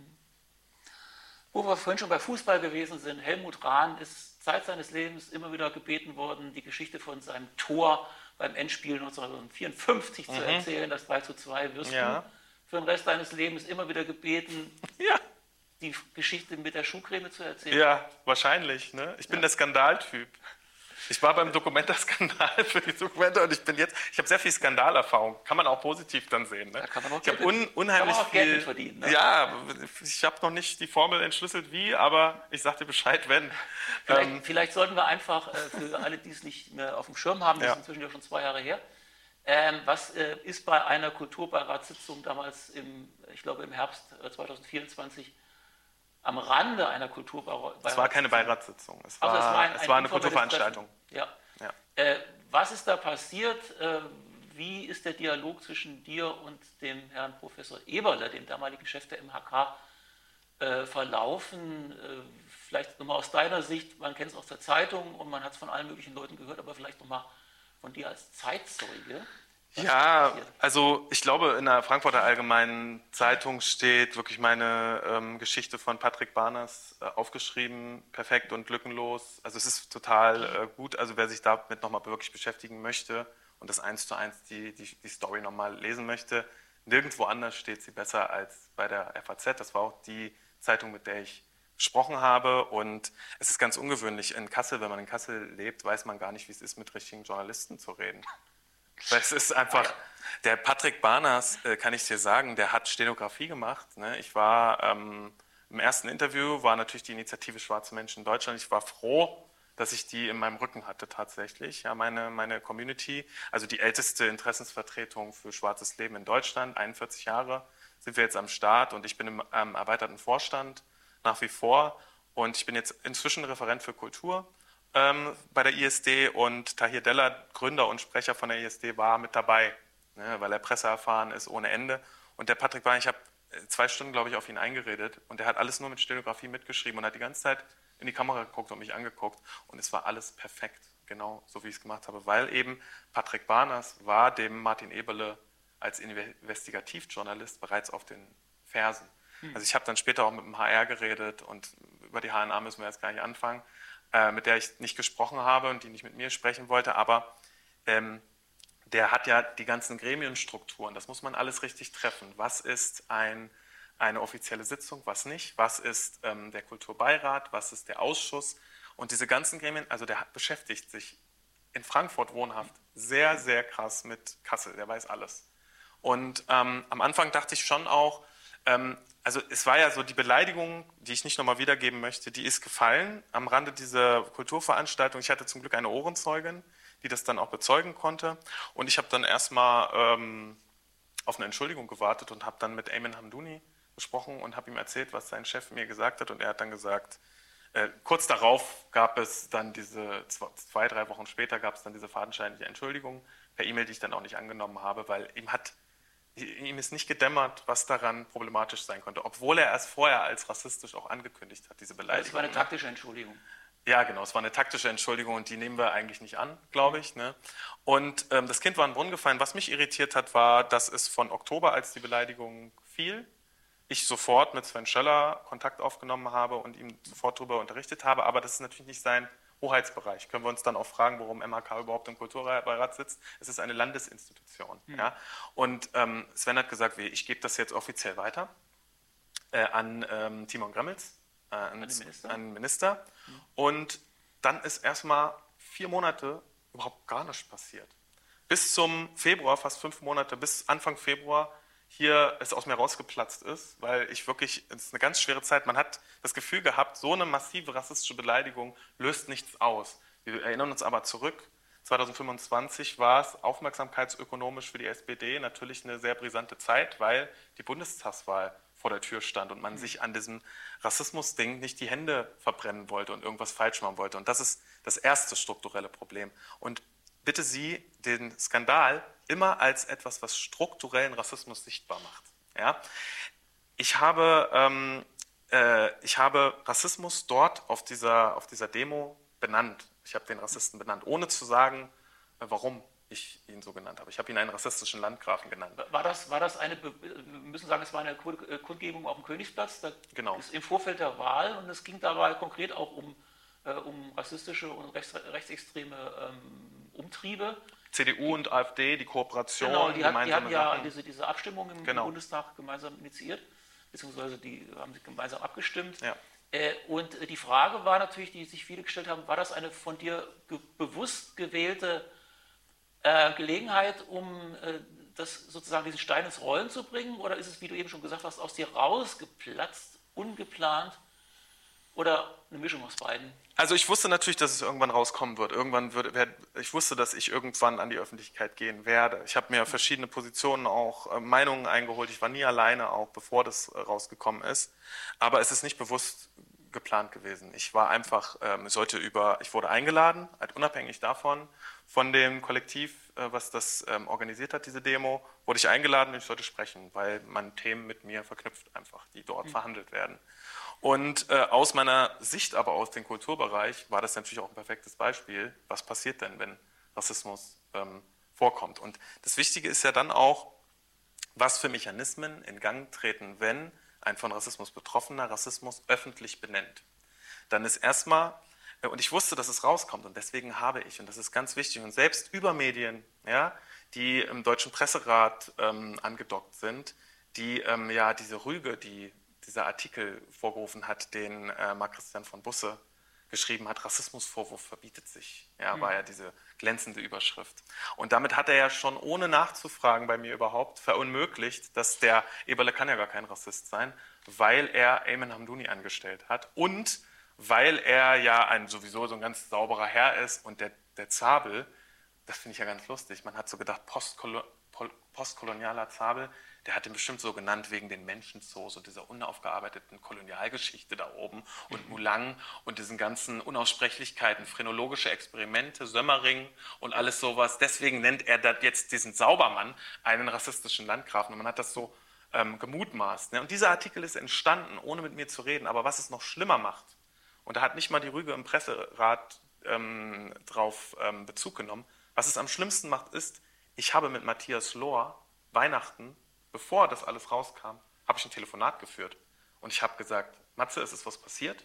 Wo wir vorhin schon bei Fußball gewesen sind, Helmut Rahn ist Zeit seines Lebens immer wieder gebeten worden, die Geschichte von seinem Tor beim Endspiel neunzehnhundertvierundfünfzig mhm. zu erzählen, das drei zu zwei, wirst ja. du für den Rest deines Lebens immer wieder gebeten, ja. die Geschichte mit der Schuhcreme zu erzählen? Ja, wahrscheinlich. Ne? Ich bin ja. der Skandaltyp. Ich war beim Dokumenta-Skandal für die Dokumente und ich bin jetzt, ich habe sehr viel Skandalerfahrung, kann man auch positiv dann sehen. Ne? Da kann man auch ich habe un, unheimlich kann man auch viel, Geld verdienen. Ne? Ja, ich habe noch nicht die Formel entschlüsselt wie, aber ich sag dir Bescheid, wenn. Vielleicht, ähm, vielleicht sollten wir einfach, äh, für alle, die es nicht mehr auf dem Schirm haben, das ja. ist inzwischen ja schon zwei Jahre her, ähm, was äh, ist bei einer Kulturberatssitzung damals, im, ich glaube im Herbst äh, zweitausendvierundzwanzig, am Rande einer Kulturberatssitzung. Es war keine Beiratssitzung, es war, also es war, ein, es war eine Kulturveranstaltung. Ja. Ja. Äh, was ist da passiert? Äh, wie ist der Dialog zwischen dir und dem Herrn Professor Eberle, dem damaligen Chef der M H K, äh, verlaufen? Äh, vielleicht nochmal aus deiner Sicht, man kennt es aus der Zeitung und man hat es von allen möglichen Leuten gehört, aber vielleicht nochmal von dir als Zeitzeuge. Was ja, also ich glaube, in der Frankfurter Allgemeinen Zeitung steht wirklich meine ähm, Geschichte von Patrick Barners äh, aufgeschrieben, perfekt und lückenlos. Also es ist total äh, gut, also wer sich damit nochmal wirklich beschäftigen möchte und das eins zu eins die, die, die Story nochmal lesen möchte, nirgendwo anders steht sie besser als bei der F A Z. Das war auch die Zeitung, mit der ich gesprochen habe und es ist ganz ungewöhnlich in Kassel, wenn man in Kassel lebt, weiß man gar nicht, wie es ist, mit richtigen Journalisten zu reden. Es ist einfach, der Patrick Barners, äh, kann ich dir sagen, der hat Stenografie gemacht. Ne? Ich war ähm, im ersten Interview, war natürlich die Initiative Schwarze Menschen in Deutschland. Ich war froh, dass ich die in meinem Rücken hatte tatsächlich. Ja, meine, meine Community, also die älteste Interessensvertretung für schwarzes Leben in Deutschland, einundvierzig Jahre sind wir jetzt am Start und ich bin im ähm, erweiterten Vorstand nach wie vor und ich bin jetzt inzwischen Referent für Kultur. Ähm, bei der I S D und Tahir Deller, Gründer und Sprecher von der I S D, war mit dabei, ne, weil er presseerfahren ist ohne Ende. Und der Patrick Barners, ich habe zwei Stunden, glaube ich, auf ihn eingeredet und der hat alles nur mit Stenografie mitgeschrieben und hat die ganze Zeit in die Kamera geguckt und mich angeguckt und es war alles perfekt, genau so wie ich es gemacht habe, weil eben Patrick Barners war dem Martin Eberle als Investigativjournalist bereits auf den Fersen. Hm. Also ich habe dann später auch mit dem H R geredet und über die H N A müssen wir jetzt gar nicht anfangen, mit der ich nicht gesprochen habe und die nicht mit mir sprechen wollte, aber ähm, der hat ja die ganzen Gremienstrukturen, das muss man alles richtig treffen. Was ist ein, eine offizielle Sitzung, was nicht? Was ist ähm, der Kulturbeirat, was ist der Ausschuss? Und diese ganzen Gremien, also der hat, beschäftigt sich in Frankfurt wohnhaft sehr, sehr krass mit Kassel, der weiß alles. Und ähm, am Anfang dachte ich schon auch, ähm, also es war ja so, die Beleidigung, die ich nicht nochmal wiedergeben möchte, die ist gefallen am Rande dieser Kulturveranstaltung. Ich hatte zum Glück eine Ohrenzeugin, die das dann auch bezeugen konnte. Und ich habe dann erstmal ähm, auf eine Entschuldigung gewartet und habe dann mit Ayman Hamdouni gesprochen und habe ihm erzählt, was sein Chef mir gesagt hat. Und er hat dann gesagt, äh, kurz darauf gab es dann diese, zwei, drei Wochen später gab es dann diese fadenscheinliche Entschuldigung per E-Mail, die ich dann auch nicht angenommen habe, weil ihm hat Ihm ist nicht gedämmert, was daran problematisch sein konnte, obwohl er erst vorher als rassistisch auch angekündigt hat, diese Beleidigung. Das war eine taktische Entschuldigung. Ja, genau, es war eine taktische Entschuldigung und die nehmen wir eigentlich nicht an, glaube ich. Ne? Und ähm, das Kind war in den Brunnen gefallen. Was mich irritiert hat, war, dass es von Oktober, als die Beleidigung fiel, ich sofort mit Sven Schöller Kontakt aufgenommen habe und ihm sofort darüber unterrichtet habe. Aber das ist natürlich nicht sein Hoheitsbereich. Können wir uns dann auch fragen, warum M H K überhaupt im Kulturbeirat sitzt? Es ist eine Landesinstitution. Hm. Ja? Und ähm, Sven hat gesagt, ich gebe das jetzt offiziell weiter äh, an ähm, Timon Gremmels, äh, an, an den Minister. An den Minister. Hm. Und dann ist erstmal vier Monate überhaupt gar nichts passiert. Bis zum Februar, fast fünf Monate, bis Anfang Februar hier es aus mir rausgeplatzt ist, weil ich wirklich, es ist eine ganz schwere Zeit, man hat das Gefühl gehabt, so eine massive rassistische Beleidigung löst nichts aus. Wir erinnern uns aber zurück, zweitausendfünfundzwanzig war es aufmerksamkeitsökonomisch für die S P D natürlich eine sehr brisante Zeit, weil die Bundestagswahl vor der Tür stand und man sich an diesem Rassismus-Ding nicht die Hände verbrennen wollte und irgendwas falsch machen wollte. Und das ist das erste strukturelle Problem. Und bitte Sie den Skandal immer als etwas, was strukturellen Rassismus sichtbar macht. Ja? Ich, habe, ähm, äh, ich habe Rassismus dort auf dieser, auf dieser Demo benannt. Ich habe den Rassisten benannt, ohne zu sagen, äh, warum ich ihn so genannt habe. Ich habe ihn einen rassistischen Landgrafen genannt. War das, war das eine, wir müssen sagen, es war eine Kundgebung auf dem Königsplatz, da genau. Ist im Vorfeld der Wahl, und es ging dabei konkret auch um, äh, um rassistische und rechts, rechtsextreme ähm, Umtriebe. C D U die, und AfD, die Kooperation, genau, die, hat, die hatten ja Sachen. diese, diese Abstimmung im, genau. im Bundestag gemeinsam initiiert, beziehungsweise die haben sich gemeinsam abgestimmt. Ja. Äh, und die Frage war natürlich, die sich viele gestellt haben, war das eine von dir ge bewusst gewählte äh, Gelegenheit, um äh, das sozusagen diesen Stein ins Rollen zu bringen, oder ist es, wie du eben schon gesagt hast, aus dir rausgeplatzt, ungeplant? Oder eine Mischung aus beiden? Also ich wusste natürlich, dass es irgendwann rauskommen wird. Irgendwann würde, ich wusste, dass ich irgendwann an die Öffentlichkeit gehen werde. Ich habe mir verschiedene Positionen, auch äh, Meinungen eingeholt. Ich war nie alleine, auch bevor das äh, rausgekommen ist. Aber es ist nicht bewusst geplant gewesen. Ich war einfach, ähm, sollte über, ich wurde eingeladen, halt unabhängig davon, von dem Kollektiv, äh, was das ähm, organisiert hat, diese Demo, wurde ich eingeladen und ich sollte sprechen, weil man Themen mit mir verknüpft einfach, die dort mhm. verhandelt werden. Und äh, aus meiner Sicht aber aus dem Kulturbereich war das natürlich auch ein perfektes Beispiel, was passiert denn, wenn Rassismus ähm, vorkommt. Und das Wichtige ist ja dann auch, was für Mechanismen in Gang treten, wenn ein von Rassismus Betroffener Rassismus öffentlich benennt. Dann ist erstmal, äh, und ich wusste, dass es rauskommt und deswegen habe ich, und das ist ganz wichtig, und selbst über Medien, ja, die im Deutschen Presserat ähm, angedockt sind, die ähm, ja diese Rüge, die dieser Artikel vorgerufen hat, den äh, Marc Christian von Busse geschrieben hat, Rassismusvorwurf verbietet sich, ja, war ja diese glänzende Überschrift. Und damit hat er ja schon, ohne nachzufragen bei mir überhaupt, verunmöglicht, dass der Eberle kann ja gar kein Rassist sein, weil er Ayman Hamdouni angestellt hat und weil er ja ein sowieso so ein ganz sauberer Herr ist und der, der Zabel, das finde ich ja ganz lustig, man hat so gedacht, Postkolo- postkolonialer Zabel, der hat ihn bestimmt so genannt wegen den Menschenzoos und dieser unaufgearbeiteten Kolonialgeschichte da oben und Mulang und diesen ganzen Unaussprechlichkeiten, phrenologische Experimente, Sömmering und alles sowas. Deswegen nennt er das jetzt diesen Saubermann einen rassistischen Landgrafen und man hat das so ähm, gemutmaßt. Ne? Und dieser Artikel ist entstanden, ohne mit mir zu reden, aber was es noch schlimmer macht, und da hat nicht mal die Rüge im Presserat ähm, drauf ähm, Bezug genommen, was es am schlimmsten macht ist, ich habe mit Matthias Lohr Weihnachten, bevor das alles rauskam, habe ich ein Telefonat geführt. Und ich habe gesagt, Matze, es ist was passiert.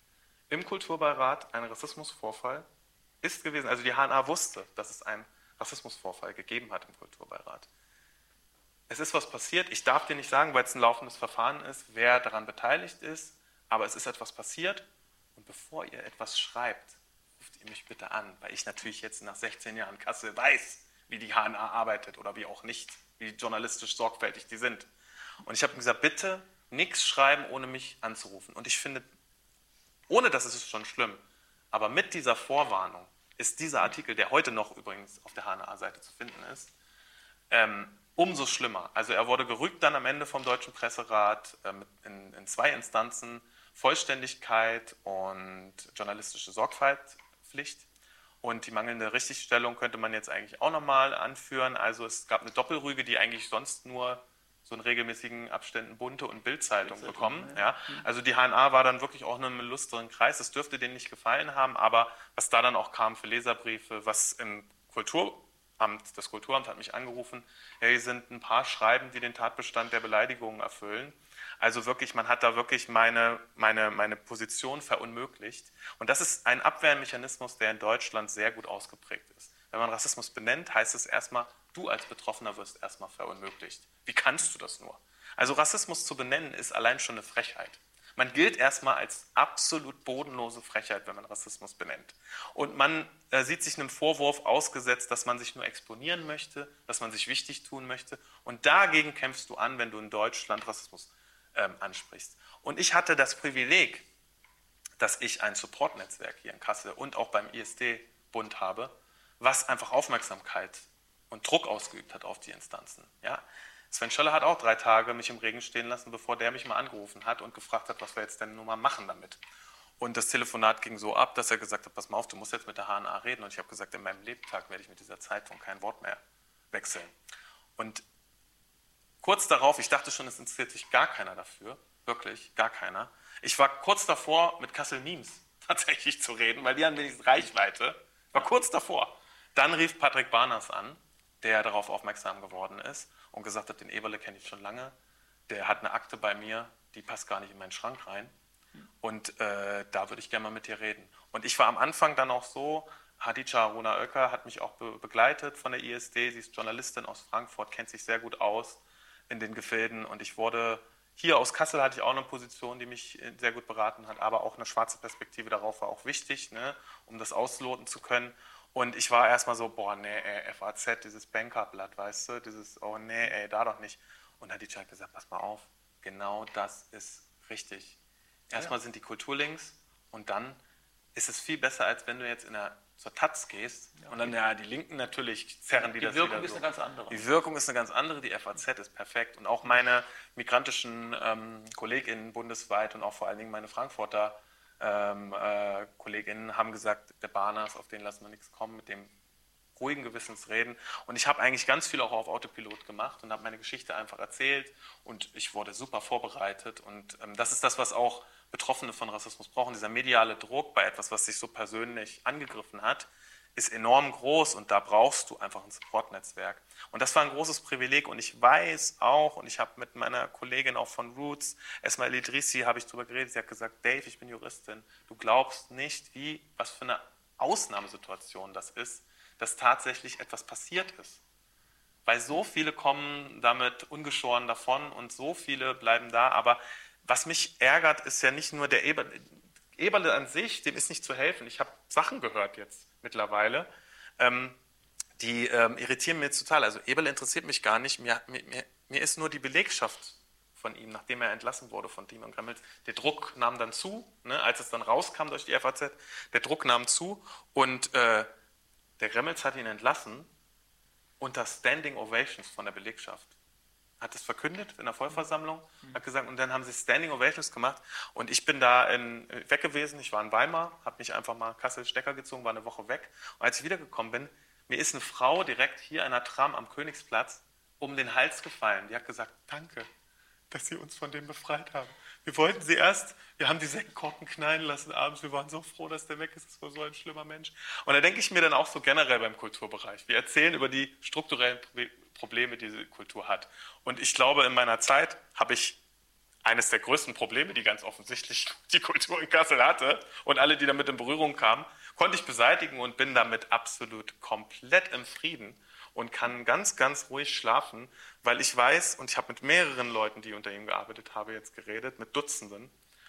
Im Kulturbeirat ein Rassismusvorfall ist gewesen. Also die H N A wusste, dass es einen Rassismusvorfall gegeben hat im Kulturbeirat. Es ist was passiert. Ich darf dir nicht sagen, weil es ein laufendes Verfahren ist, wer daran beteiligt ist. Aber es ist etwas passiert. Und bevor ihr etwas schreibt, ruft ihr mich bitte an. Weil ich natürlich jetzt nach sechzehn Jahren Kassel weiß, wie die H N A arbeitet oder wie auch nicht, wie journalistisch sorgfältig die sind. Und ich habe gesagt, bitte nichts schreiben, ohne mich anzurufen. Und ich finde, ohne das ist es schon schlimm, aber mit dieser Vorwarnung ist dieser Artikel, der heute noch übrigens auf der H N A-Seite zu finden ist, ähm, umso schlimmer. Also er wurde gerügt dann am Ende vom Deutschen Presserat ähm, in, in zwei Instanzen, Vollständigkeit und journalistische Sorgfaltspflicht. Und die mangelnde Richtigstellung könnte man jetzt eigentlich auch nochmal anführen. Also es gab eine Doppelrüge, die eigentlich sonst nur so in regelmäßigen Abständen Bunte und Bildzeitung Bildzeitung, bekommen. ja. Ja. Also die H N A war dann wirklich auch in einem illustren Kreis. Das dürfte denen nicht gefallen haben, aber was da dann auch kam für Leserbriefe, was im Kulturamt, das Kulturamt hat mich angerufen, hey, sind ein paar Schreiben, die den Tatbestand der Beleidigungen erfüllen. Also wirklich, man hat da wirklich meine, meine, meine Position verunmöglicht. Und das ist ein Abwehrmechanismus, der in Deutschland sehr gut ausgeprägt ist. Wenn man Rassismus benennt, heißt es erstmal, du als Betroffener wirst erstmal verunmöglicht. Wie kannst du das nur? Also Rassismus zu benennen ist allein schon eine Frechheit. Man gilt erstmal als absolut bodenlose Frechheit, wenn man Rassismus benennt. Und man äh, sieht sich einem Vorwurf ausgesetzt, dass man sich nur exponieren möchte, dass man sich wichtig tun möchte. Und dagegen kämpfst du an, wenn du in Deutschland Rassismus ähm, ansprichst. Und ich hatte das Privileg, dass ich ein Support-Netzwerk hier in Kassel und auch beim I S D-Bund habe, was einfach Aufmerksamkeit und Druck ausgeübt hat auf die Instanzen. Ja? Sven Schöller hat auch drei Tage mich im Regen stehen lassen, bevor der mich mal angerufen hat und gefragt hat, was wir jetzt denn nun mal machen damit. Und das Telefonat ging so ab, dass er gesagt hat, pass mal auf, du musst jetzt mit der H N A reden. Und ich habe gesagt, in meinem Lebtag werde ich mit dieser Zeitung kein Wort mehr wechseln. Und kurz darauf, ich dachte schon, es interessiert sich gar keiner dafür, wirklich gar keiner. Ich war kurz davor, mit Kassel Memes tatsächlich zu reden, weil die haben wenigstens Reichweite. War kurz davor. Dann rief Patrick Barners an, der darauf aufmerksam geworden ist und gesagt hat, den Eberle kenne ich schon lange, der hat eine Akte bei mir, die passt gar nicht in meinen Schrank rein und äh, da würde ich gerne mal mit dir reden. Und ich war am Anfang dann auch so, Hadija Aruna Oecker hat mich auch be begleitet von der I S D, sie ist Journalistin aus Frankfurt, kennt sich sehr gut aus in den Gefilden und ich wurde, hier aus Kassel hatte ich auch eine Position, die mich sehr gut beraten hat, aber auch eine schwarze Perspektive darauf war auch wichtig, ne, um das ausloten zu können. Und ich war erstmal so, boah, nee, ey, F A Z, dieses Bankerblatt, weißt du, dieses, oh nee, ey, da doch nicht. Und dann hat die hat gesagt, pass mal auf, genau das ist richtig. Erstmal ja. sind die Kulturlinks und dann ist es viel besser, als wenn du jetzt in der, zur Taz gehst ja, und dann, ja, die Linken natürlich zerren die, die das wieder so. Die Wirkung ist eine ganz andere. Die Wirkung ist eine ganz andere, die F A Z ist perfekt. Und auch meine migrantischen ähm, KollegInnen bundesweit und auch vor allen Dingen meine Frankfurter Ähm, äh, Kolleginnen haben gesagt, der Barners, auf den lassen wir nichts kommen, mit dem ruhigen Gewissens reden. Und ich habe eigentlich ganz viel auch auf Autopilot gemacht und habe meine Geschichte einfach erzählt und ich wurde super vorbereitet. Und ähm, das ist das, was auch Betroffene von Rassismus brauchen. Dieser mediale Druck bei etwas, was sich so persönlich angegriffen hat, ist enorm groß und da brauchst du einfach ein Support-Netzwerk. Und das war ein großes Privileg und ich weiß auch, und ich habe mit meiner Kollegin auch von Roots, Esma El Idrissi, habe ich darüber geredet, sie hat gesagt, Dave, ich bin Juristin, du glaubst nicht, wie, was für eine Ausnahmesituation das ist, dass tatsächlich etwas passiert ist. Weil so viele kommen damit ungeschoren davon und so viele bleiben da, aber was mich ärgert, ist ja nicht nur der Eberle, Eberle an sich, dem ist nicht zu helfen. Ich habe Sachen gehört jetzt mittlerweile, ähm, die ähm, irritieren mich jetzt total. Also Eberle interessiert mich gar nicht. Mir, mir, mir ist nur die Belegschaft von ihm, nachdem er entlassen wurde von Diemen Gremmels. Der Druck nahm dann zu, ne, als es dann rauskam durch die F A Z, der Druck nahm zu und äh, der Gremmels hat ihn entlassen unter Standing Ovations von der Belegschaft. Hat es verkündet in der Vollversammlung, hat gesagt, und dann haben sie Standing Ovations gemacht und ich bin da in, weg gewesen, ich war in Weimar, habe mich einfach mal Kassel Stecker gezogen, war eine Woche weg und als ich wiedergekommen bin, mir ist eine Frau direkt hier in einer Tram am Königsplatz um den Hals gefallen, die hat gesagt, danke, dass Sie uns von dem befreit haben. Wir wollten Sie erst, wir haben die Sektkorken knallen lassen abends, wir waren so froh, dass der weg ist, das war so ein schlimmer Mensch. Und da denke ich mir dann auch so generell beim Kulturbereich, wir erzählen über die strukturellen Probleme, die diese Kultur hat. Und ich glaube, in meiner Zeit habe ich eines der größten Probleme, die ganz offensichtlich die Kultur in Kassel hatte und alle, die damit in Berührung kamen, konnte ich beseitigen und bin damit absolut komplett im Frieden und kann ganz, ganz ruhig schlafen, weil ich weiß, und ich habe mit mehreren Leuten, die unter ihm gearbeitet haben, jetzt geredet, mit Dutzenden,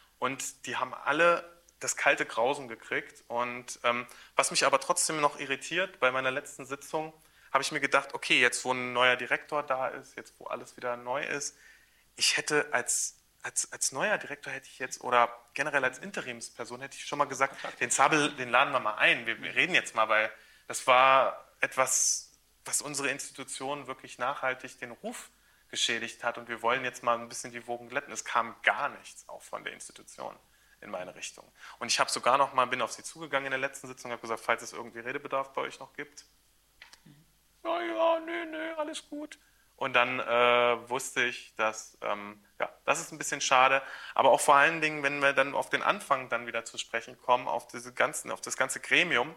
und die haben alle das kalte Grausen gekriegt. Und ähm, was mich aber trotzdem noch irritiert, bei meiner letzten Sitzung habe ich mir gedacht, okay, jetzt wo ein neuer Direktor da ist, jetzt wo alles wieder neu ist, ich hätte als, als, als neuer Direktor hätte ich jetzt, oder generell als Interimsperson hätte ich schon mal gesagt, den Zabel, den laden wir mal ein, wir, wir reden jetzt mal, weil das war etwas, was unsere Institution wirklich nachhaltig den Ruf geschädigt hat und wir wollen jetzt mal ein bisschen die Wogen glätten. Es kam gar nichts auch von der Institution in meine Richtung. Und ich habe sogar noch mal, bin auf sie zugegangen in der letzten Sitzung und habe gesagt, falls es irgendwie Redebedarf bei euch noch gibt. Ja, ja, nee, nee, alles gut. Und dann äh, wusste ich, dass ähm, ja, das ist ein bisschen schade. Aber auch vor allen Dingen, wenn wir dann auf den Anfang dann wieder zu sprechen kommen, auf diese ganzen, auf das ganze Gremium.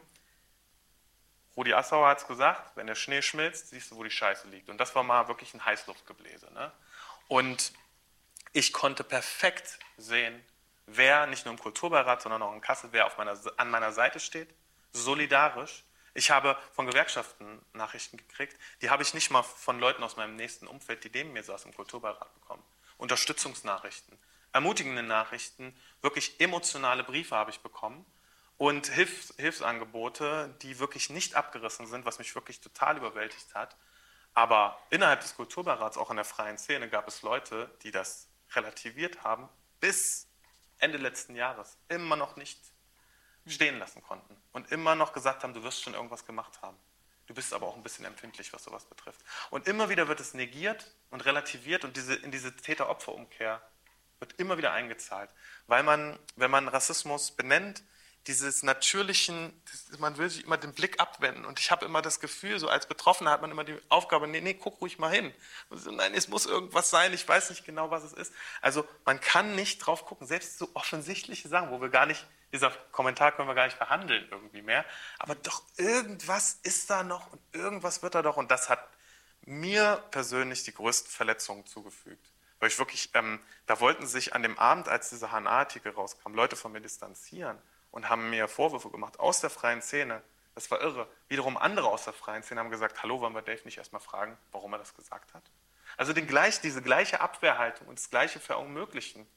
Rudi Assauer hat es gesagt, wenn der Schnee schmilzt, siehst du, wo die Scheiße liegt. Und das war mal wirklich ein Heißluftgebläse. Ne? Und ich konnte perfekt sehen, wer nicht nur im Kulturbeirat, sondern auch in Kassel, wer auf meiner, an meiner Seite steht, solidarisch. Ich habe von Gewerkschaften Nachrichten gekriegt, die habe ich nicht mal von Leuten aus meinem nächsten Umfeld, die neben mir saßen im Kulturbeirat, bekommen. Unterstützungsnachrichten, ermutigende Nachrichten, wirklich emotionale Briefe habe ich bekommen und Hilfs Hilfsangebote, die wirklich nicht abgerissen sind, was mich wirklich total überwältigt hat. Aber innerhalb des Kulturbeirats, auch in der freien Szene, gab es Leute, die das relativiert haben, bis Ende letzten Jahres immer noch nicht stehen lassen konnten und immer noch gesagt haben, du wirst schon irgendwas gemacht haben. Du bist aber auch ein bisschen empfindlich, was sowas betrifft. Und immer wieder wird es negiert und relativiert und diese, in diese Täter-Opfer-Umkehr wird immer wieder eingezahlt. Weil man, wenn man Rassismus benennt, dieses natürlichen, das, man will sich immer den Blick abwenden. Und ich habe immer das Gefühl, so als Betroffener hat man immer die Aufgabe, nee, nee, guck ruhig mal hin. So, nein, es muss irgendwas sein, ich weiß nicht genau, was es ist. Also man kann nicht drauf gucken, selbst so offensichtliche Sachen, wo wir gar nicht, dieser Kommentar können wir gar nicht behandeln irgendwie mehr. Aber doch irgendwas ist da noch und irgendwas wird da doch. Und das hat mir persönlich die größten Verletzungen zugefügt. Weil ich wirklich, ähm, da wollten sich an dem Abend, als dieser H und A-Artikel rauskam, Leute von mir distanzieren und haben mir Vorwürfe gemacht aus der freien Szene. Das war irre. Wiederum andere aus der freien Szene haben gesagt, hallo, wollen wir Dave nicht erstmal fragen, warum er das gesagt hat? Also den gleich, diese gleiche Abwehrhaltung und das gleiche Verunmöglichen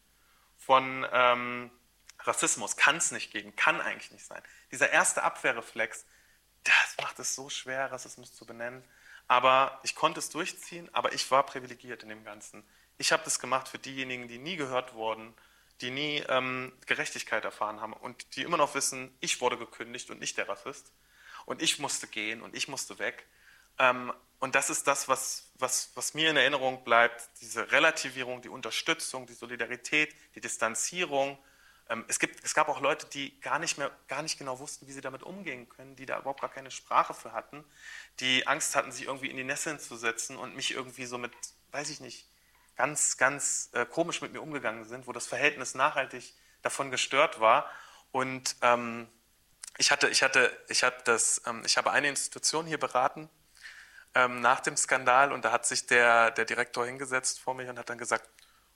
von ähm, Rassismus kann es nicht geben, kann eigentlich nicht sein. Dieser erste Abwehrreflex, das macht es so schwer, Rassismus zu benennen. Aber ich konnte es durchziehen, aber ich war privilegiert in dem Ganzen. Ich habe das gemacht für diejenigen, die nie gehört wurden, die nie ähm, Gerechtigkeit erfahren haben und die immer noch wissen, ich wurde gekündigt und nicht der Rassist. Und ich musste gehen und ich musste weg. Ähm, und das ist das, was, was, was mir in Erinnerung bleibt, diese Relativierung, die Unterstützung, die Solidarität, die Distanzierung. Ähm, es gibt, es gab auch Leute, die gar nicht mehr, gar nicht genau wussten, wie sie damit umgehen können, die da überhaupt gar keine Sprache für hatten, die Angst hatten, sich irgendwie in die Nesseln zu setzen und mich irgendwie so mit, weiß ich nicht, ganz, ganz äh, komisch mit mir umgegangen sind, wo das Verhältnis nachhaltig davon gestört war. Und ähm, ich hatte, ich hatte, ich hatte das, ähm, ich habe eine Institution hier beraten ähm, nach dem Skandal und da hat sich der, der Direktor hingesetzt vor mich und hat dann gesagt,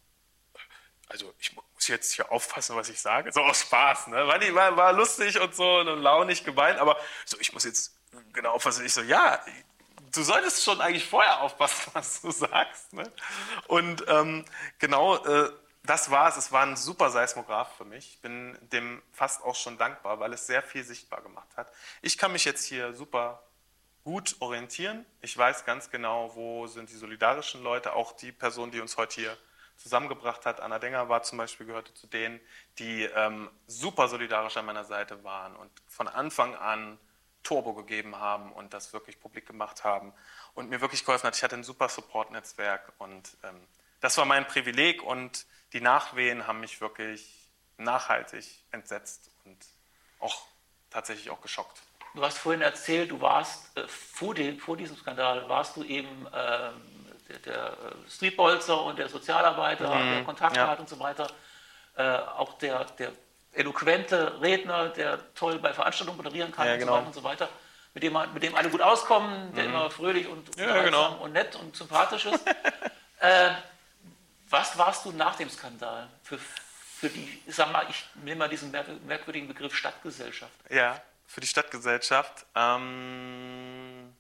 also ich muss jetzt hier aufpassen, was ich sage, so aus Spaß, ne? War, die, war, war lustig und so und launig gemeint, aber so, ich muss jetzt genau aufpassen. Ich so, ja, du solltest schon eigentlich vorher aufpassen, was du sagst. Ne? Und ähm, genau äh, das war es. Es war ein super Seismograph für mich. Ich bin dem fast auch schon dankbar, weil es sehr viel sichtbar gemacht hat. Ich kann mich jetzt hier super gut orientieren. Ich weiß ganz genau, wo sind die solidarischen Leute. Auch die Person, die uns heute hier zusammengebracht hat, Anna Denger, war zum Beispiel, gehörte zu denen, die ähm, super solidarisch an meiner Seite waren und von Anfang an Turbo gegeben haben und das wirklich publik gemacht haben und mir wirklich geholfen hat. Ich hatte ein super Support-Netzwerk und ähm, das war mein Privileg und die Nachwehen haben mich wirklich nachhaltig entsetzt und auch tatsächlich auch geschockt. Du hast vorhin erzählt, du warst äh, vor, dem, vor diesem Skandal, warst du eben äh, der, der Streetbolzer und der Sozialarbeiter, mhm, der Kontakte ja. hat und so weiter, äh, auch der, der eloquente Redner, der toll bei Veranstaltungen moderieren kann, ja, und, genau. so weiter und so weiter, mit dem, mit dem alle gut auskommen, der mhm. immer fröhlich und, ja, genau. und nett und sympathisch ist. äh, was warst du nach dem Skandal für, für die, ich sag mal, ich nehme mal diesen merkwürdigen Begriff Stadtgesellschaft? Ja, für die Stadtgesellschaft. Ähm,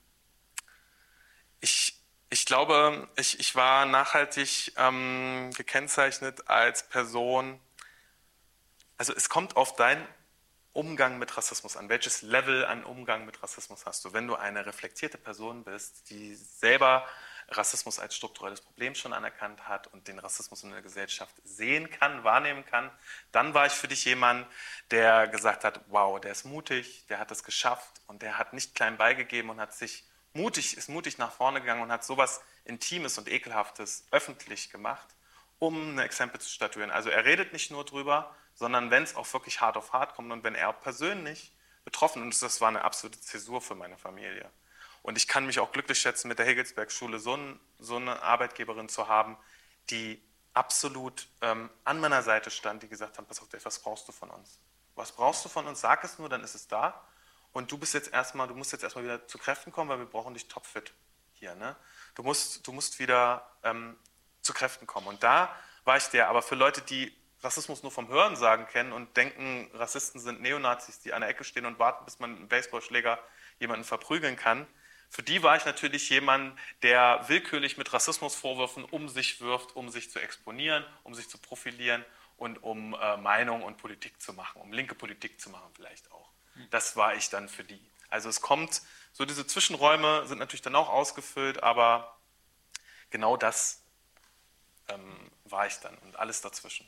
ich, ich glaube, ich, ich war nachhaltig ähm, gekennzeichnet als Person. Also es kommt auf deinen Umgang mit Rassismus an. Welches Level an Umgang mit Rassismus hast du? Wenn du eine reflektierte Person bist, die selber Rassismus als strukturelles Problem schon anerkannt hat und den Rassismus in der Gesellschaft sehen kann, wahrnehmen kann, dann war ich für dich jemand, der gesagt hat, wow, der ist mutig, der hat es geschafft und der hat nicht klein beigegeben und hat sich mutig, ist mutig nach vorne gegangen und hat sowas Intimes und Ekelhaftes öffentlich gemacht, um ein Exempel zu statuieren. Also er redet nicht nur drüber, sondern wenn es auch wirklich hart auf hart kommt und wenn er persönlich betroffen ist, und das war eine absolute Zäsur für meine Familie. Und ich kann mich auch glücklich schätzen, mit der Hegelsberg-Schule so, ein, so eine Arbeitgeberin zu haben, die absolut ähm, an meiner Seite stand, die gesagt haben, pass auf, Dave, was brauchst du von uns? Was brauchst du von uns? Sag es nur, dann ist es da. Und du bist jetzt erstmal, du musst jetzt erstmal wieder zu Kräften kommen, weil wir brauchen dich topfit hier. Ne? Du musst, du musst wieder ähm, zu Kräften kommen. Und da war ich der. Aber für Leute, die Rassismus nur vom Hörensagen kennen und denken, Rassisten sind Neonazis, die an der Ecke stehen und warten, bis man mit einem Baseballschläger jemanden verprügeln kann, für die war ich natürlich jemand, der willkürlich mit Rassismusvorwürfen um sich wirft, um sich zu exponieren, um sich zu profilieren und um äh, Meinung und Politik zu machen, um linke Politik zu machen vielleicht auch. Das war ich dann für die. Also es kommt, so diese Zwischenräume sind natürlich dann auch ausgefüllt, aber genau das ähm, war ich dann und alles dazwischen.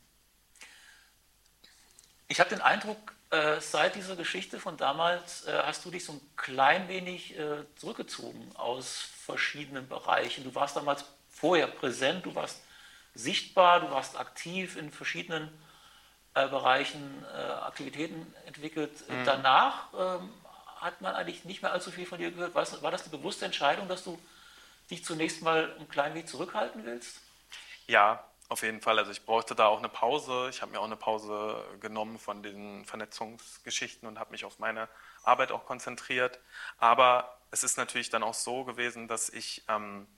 Ich habe den Eindruck, äh, seit dieser Geschichte von damals äh, hast du dich so ein klein wenig äh, zurückgezogen aus verschiedenen Bereichen. Du warst damals vorher präsent, du warst sichtbar, du warst aktiv in verschiedenen äh, Bereichen, äh, Aktivitäten entwickelt. Mhm. Danach ähm, hat man eigentlich nicht mehr allzu viel von dir gehört. War, war das eine bewusste Entscheidung, dass du dich zunächst mal ein klein wenig zurückhalten willst? Ja, auf jeden Fall. Also ich brauchte da auch eine Pause. Ich habe mir auch eine Pause genommen von den Vernetzungsgeschichten und habe mich auf meine Arbeit auch konzentriert. Aber es ist natürlich dann auch so gewesen, dass ich ähm,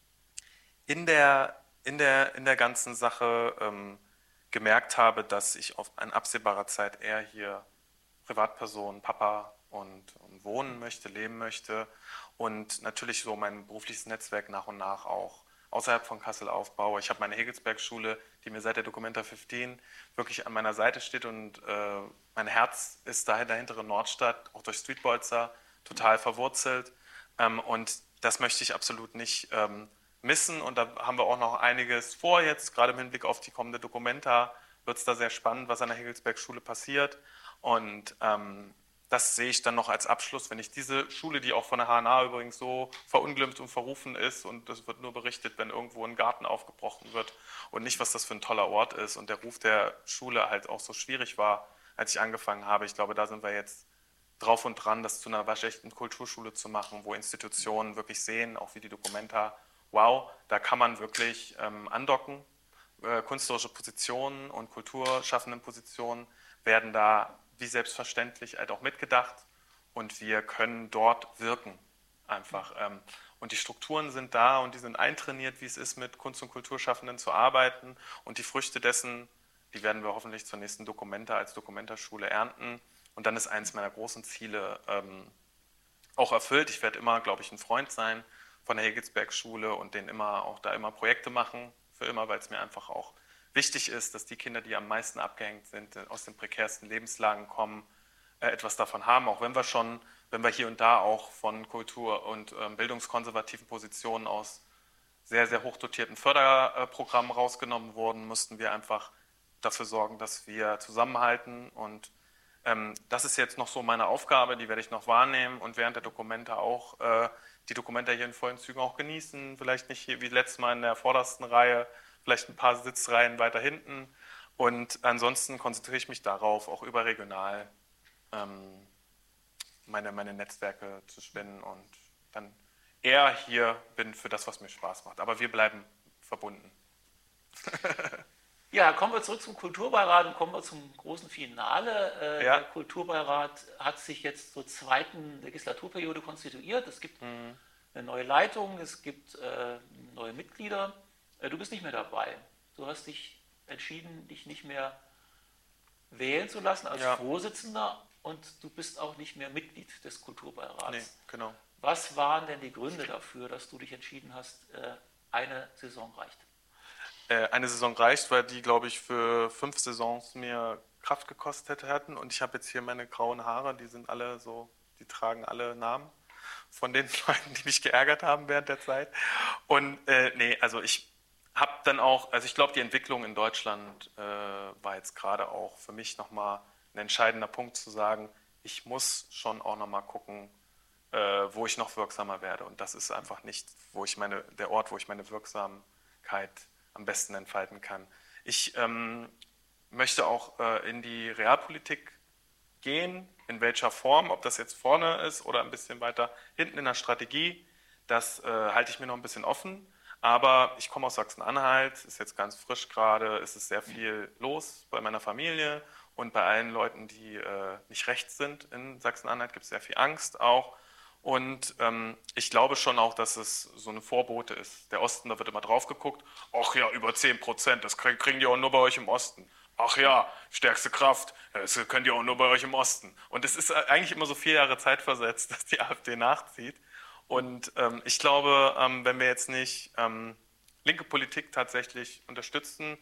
in der, in der, in der ganzen Sache ähm, gemerkt habe, dass ich auf in absehbarer Zeit eher hier Privatperson, Papa und, und wohnen möchte, leben möchte und natürlich so mein berufliches Netzwerk nach und nach auch außerhalb von Kassel aufbaue. Ich habe meine Hegelsberg-Schule, die mir seit der Documenta fünfzehn wirklich an meiner Seite steht und äh, mein Herz ist da in der hinteren Nordstadt, auch durch Streetbolzer, total verwurzelt ähm, und das möchte ich absolut nicht ähm, missen und da haben wir auch noch einiges vor jetzt, gerade im Hinblick auf die kommende Documenta wird es da sehr spannend, was an der Hegelsberg-Schule passiert und ähm, das sehe ich dann noch als Abschluss, wenn ich diese Schule, die auch von der H N A übrigens so verunglimpft und verrufen ist und es wird nur berichtet, wenn irgendwo ein Garten aufgebrochen wird und nicht, was das für ein toller Ort ist und der Ruf der Schule halt auch so schwierig war, als ich angefangen habe. Ich glaube, da sind wir jetzt drauf und dran, das zu einer waschechten Kulturschule zu machen, wo Institutionen wirklich sehen, auch wie die Documenta, wow, da kann man wirklich ähm, andocken. Äh, künstlerische Positionen und kulturschaffenden Positionen werden da wie selbstverständlich halt auch mitgedacht und wir können dort wirken einfach. Und die Strukturen sind da und die sind eintrainiert, wie es ist, mit Kunst- und Kulturschaffenden zu arbeiten und die Früchte dessen, die werden wir hoffentlich zur nächsten Documenta als Documenta-Schule ernten und dann ist eines meiner großen Ziele ähm, auch erfüllt. Ich werde immer, glaube ich, ein Freund sein von der Hegelsberg-Schule und den immer auch da immer Projekte machen, für immer, weil es mir einfach auch wichtig ist, dass die Kinder, die am meisten abgehängt sind, aus den prekärsten Lebenslagen kommen, etwas davon haben, auch wenn wir schon, wenn wir hier und da auch von Kultur- und bildungskonservativen Positionen aus sehr, sehr hochdotierten Förderprogrammen rausgenommen wurden, mussten wir einfach dafür sorgen, dass wir zusammenhalten und ähm, das ist jetzt noch so meine Aufgabe, die werde ich noch wahrnehmen und während der Documenta auch äh, die Documenta hier in vollen Zügen auch genießen, vielleicht nicht hier wie letztes Mal in der vordersten Reihe, vielleicht ein paar Sitzreihen weiter hinten. Und ansonsten konzentriere ich mich darauf, auch überregional ähm, meine, meine Netzwerke zu spinnen und dann eher hier bin für das, was mir Spaß macht. Aber wir bleiben verbunden. Ja, kommen wir zurück zum Kulturbeirat und kommen wir zum großen Finale. Äh, Ja. Der Kulturbeirat hat sich jetzt zur zweiten Legislaturperiode konstituiert. Es gibt Mhm. eine neue Leitung, es gibt äh, neue Mitglieder. Äh, du bist nicht mehr dabei. Du hast dich entschieden, dich nicht mehr wählen zu lassen als Ja. Vorsitzender und du bist auch nicht mehr Mitglied des Kulturbeirats. Nee, genau. Was waren denn die Gründe dafür, dass du dich entschieden hast, äh, eine Saison reicht? Äh, eine Saison reicht, weil die, glaube ich, für fünf Saisons mir Kraft gekostet hätten und ich habe jetzt hier meine grauen Haare, die sind alle so, die tragen alle Namen von den Leuten, die mich geärgert haben während der Zeit. Und äh, nee, also ich habe dann auch, also ich glaube, die Entwicklung in Deutschland äh, war jetzt gerade auch für mich nochmal ein entscheidender Punkt zu sagen, ich muss schon auch nochmal gucken, äh, wo ich noch wirksamer werde. Und das ist einfach nicht, wo ich meine, der Ort, wo ich meine Wirksamkeit am besten entfalten kann. Ich ähm, möchte auch äh, in die Realpolitik gehen, in welcher Form, ob das jetzt vorne ist oder ein bisschen weiter hinten in der Strategie, das äh, halte ich mir noch ein bisschen offen. Aber ich komme aus Sachsen-Anhalt, ist jetzt ganz frisch gerade, ist es sehr viel los bei meiner Familie und bei allen Leuten, die äh, nicht rechts sind in Sachsen-Anhalt, gibt es sehr viel Angst auch. Und ähm, ich glaube schon auch, dass es so eine Vorbote ist. Der Osten, da wird immer drauf geguckt, ach ja, über zehn Prozent, das kriegen die auch nur bei euch im Osten. Ach ja, stärkste Kraft, das könnt ihr auch nur bei euch im Osten. Und es ist eigentlich immer so vier Jahre Zeit versetzt, dass die AfD nachzieht. Und ähm, ich glaube, ähm, wenn wir jetzt nicht ähm, linke Politik tatsächlich unterstützen,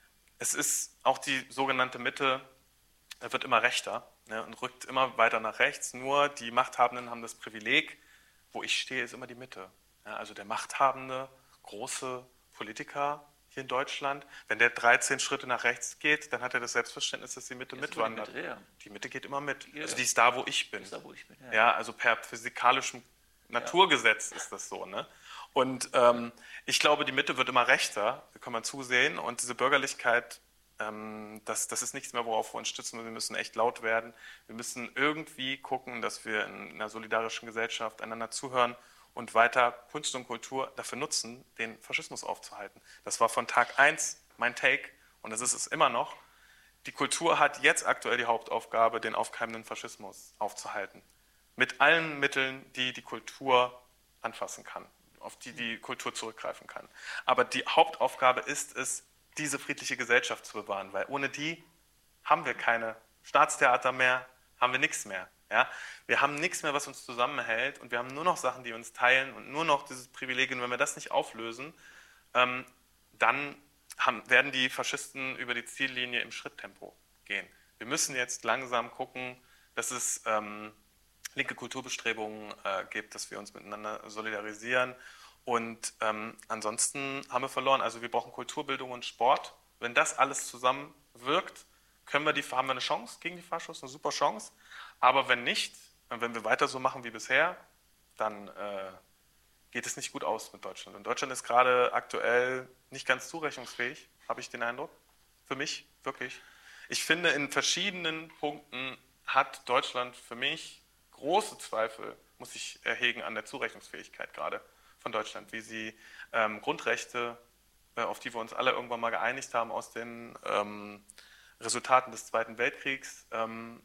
es ist auch die sogenannte Mitte, er wird immer rechter, ne, und rückt immer weiter nach rechts. Nur die Machthabenden haben das Privileg, wo ich stehe, ist immer die Mitte. Ja, also der machthabende, große Politiker hier in Deutschland, wenn der dreizehn Schritte nach rechts geht, dann hat er das Selbstverständnis, dass die Mitte Jetzt mitwandert. Die Mitte, ja. Die Mitte geht immer mit. Ja, also die ist da, wo ich bin. ist da, wo ich bin. Ja. Ja, also per physikalischem Naturgesetz ist das so. Ne? Und ähm, ich glaube, die Mitte wird immer rechter, da kann man zusehen. Und diese Bürgerlichkeit, ähm, das, das ist nichts mehr, worauf wir uns stützen. Wir müssen echt laut werden. Wir müssen irgendwie gucken, dass wir in einer solidarischen Gesellschaft einander zuhören und weiter Kunst und Kultur dafür nutzen, den Faschismus aufzuhalten. Das war von Tag eins mein Take und das ist es immer noch. Die Kultur hat jetzt aktuell die Hauptaufgabe, den aufkeimenden Faschismus aufzuhalten. Mit allen Mitteln, die die Kultur anfassen kann, auf die die Kultur zurückgreifen kann. Aber die Hauptaufgabe ist es, diese friedliche Gesellschaft zu bewahren, weil ohne die haben wir keine Staatstheater mehr, haben wir nichts mehr. Ja? Wir haben nichts mehr, was uns zusammenhält und wir haben nur noch Sachen, die uns teilen und nur noch dieses Privileg. Und wenn wir das nicht auflösen, ähm, dann haben, werden die Faschisten über die Ziellinie im Schritttempo gehen. Wir müssen jetzt langsam gucken, dass es ähm, linke Kulturbestrebungen äh, gibt, dass wir uns miteinander solidarisieren. Und ähm, ansonsten haben wir verloren. Also wir brauchen Kulturbildung und Sport. Wenn das alles zusammenwirkt, können wir die, haben wir eine Chance gegen die Faschos, eine super Chance. Aber wenn nicht, wenn wir weiter so machen wie bisher, dann äh, geht es nicht gut aus mit Deutschland. Und Deutschland ist gerade aktuell nicht ganz zurechnungsfähig, habe ich den Eindruck. Für mich, wirklich. Ich finde, in verschiedenen Punkten hat Deutschland für mich große Zweifel, muss ich erhegen, an der Zurechnungsfähigkeit gerade von Deutschland, wie sie ähm, Grundrechte, äh, auf die wir uns alle irgendwann mal geeinigt haben, aus den ähm, Resultaten des Zweiten Weltkriegs, ähm,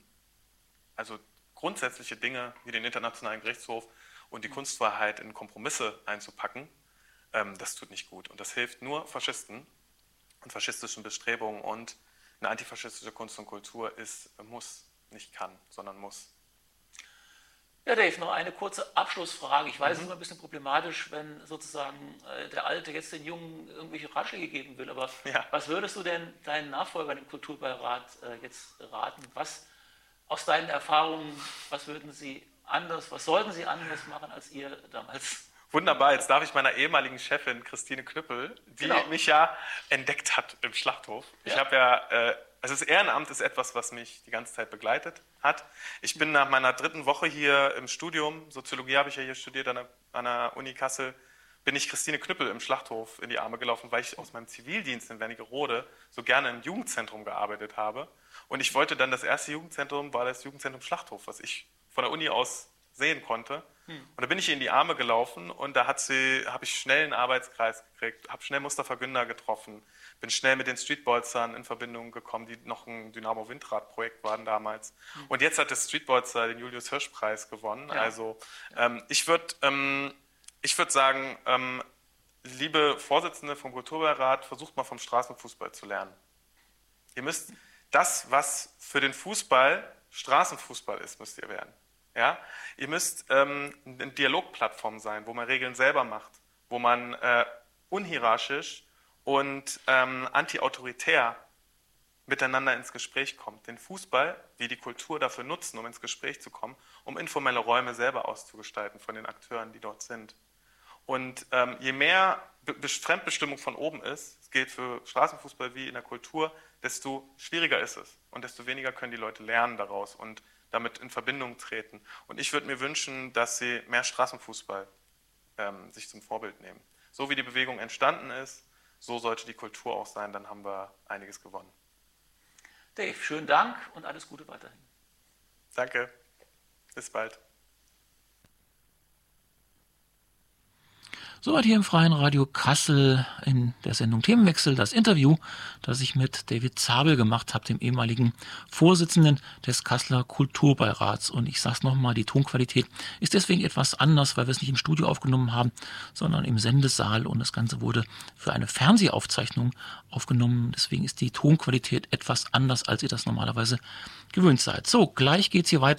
also grundsätzliche Dinge wie den Internationalen Gerichtshof und die Kunstfreiheit in Kompromisse einzupacken, ähm, das tut nicht gut. Und das hilft nur Faschisten und faschistischen Bestrebungen. Und eine antifaschistische Kunst und Kultur ist, muss, nicht kann, sondern muss. Ja, Dave, noch eine kurze Abschlussfrage. Ich weiß, es ist immer ein bisschen problematisch, wenn sozusagen äh, der Alte jetzt den Jungen irgendwelche Ratschläge geben will. Aber Ja. was würdest du denn deinen Nachfolgern im Kulturbeirat äh, jetzt raten? Was aus deinen Erfahrungen, was würden sie anders, was sollten sie anders machen als ihr damals? Wunderbar, jetzt darf ich meiner ehemaligen Chefin Christine Knüppel, die Genau. mich ja entdeckt hat im Schlachthof. Ich Ja. habe ja, äh, also das Ehrenamt ist etwas, was mich die ganze Zeit begleitet hat. Ich bin nach meiner dritten Woche hier im Studium, Soziologie habe ich ja hier studiert an der, an der Uni Kassel, bin ich Christine Knüppel im Schlachthof in die Arme gelaufen, weil ich aus meinem Zivildienst in Wernigerode so gerne im Jugendzentrum gearbeitet habe. Und ich wollte dann, das erste Jugendzentrum war das Jugendzentrum Schlachthof, was ich von der Uni aus sehen konnte. Hm. Und da bin ich ihr in die Arme gelaufen und da hat sie, habe ich schnell einen Arbeitskreis gekriegt, habe schnell Mustafa Günder getroffen, bin schnell mit den Streetbolzern in Verbindung gekommen, die noch ein Dynamo-Windrad-Projekt waren damals. Hm. Und jetzt hat der Streetbolzer den Julius-Hirsch-Preis gewonnen. Ja. Also ähm, ich würde ähm, ich würd sagen, ähm, liebe Vorsitzende vom Kulturbeirat, versucht mal vom Straßenfußball zu lernen. Ihr müsst das, was für den Fußball Straßenfußball ist, müsst ihr werden. Ja? Ihr müsst ähm, eine Dialogplattform sein, wo man Regeln selber macht, wo man äh, unhierarchisch und ähm, anti-autoritär miteinander ins Gespräch kommt. Den Fußball, wie die Kultur dafür nutzen, um ins Gespräch zu kommen, um informelle Räume selber auszugestalten von den Akteuren, die dort sind. Und ähm, je mehr Be- Fremdbestimmung von oben ist, es gilt für Straßenfußball wie in der Kultur, desto schwieriger ist es und desto weniger können die Leute lernen daraus und damit in Verbindung treten. Und ich würde mir wünschen, dass sie mehr Straßenfußball ähm, sich zum Vorbild nehmen. So wie die Bewegung entstanden ist, so sollte die Kultur auch sein, dann haben wir einiges gewonnen. Dave, schönen Dank und alles Gute weiterhin. Danke. Bis bald. Soweit hier im Freien Radio Kassel in der Sendung Themenwechsel, das Interview, das ich mit David Zabel gemacht habe, dem ehemaligen Vorsitzenden des Kasseler Kulturbeirats. Und ich sage es nochmal, die Tonqualität ist deswegen etwas anders, weil wir es nicht im Studio aufgenommen haben, sondern im Sendesaal. Und das Ganze wurde für eine Fernsehaufzeichnung aufgenommen. Deswegen ist die Tonqualität etwas anders, als ihr das normalerweise gewöhnt seid. So, gleich geht's hier weiter.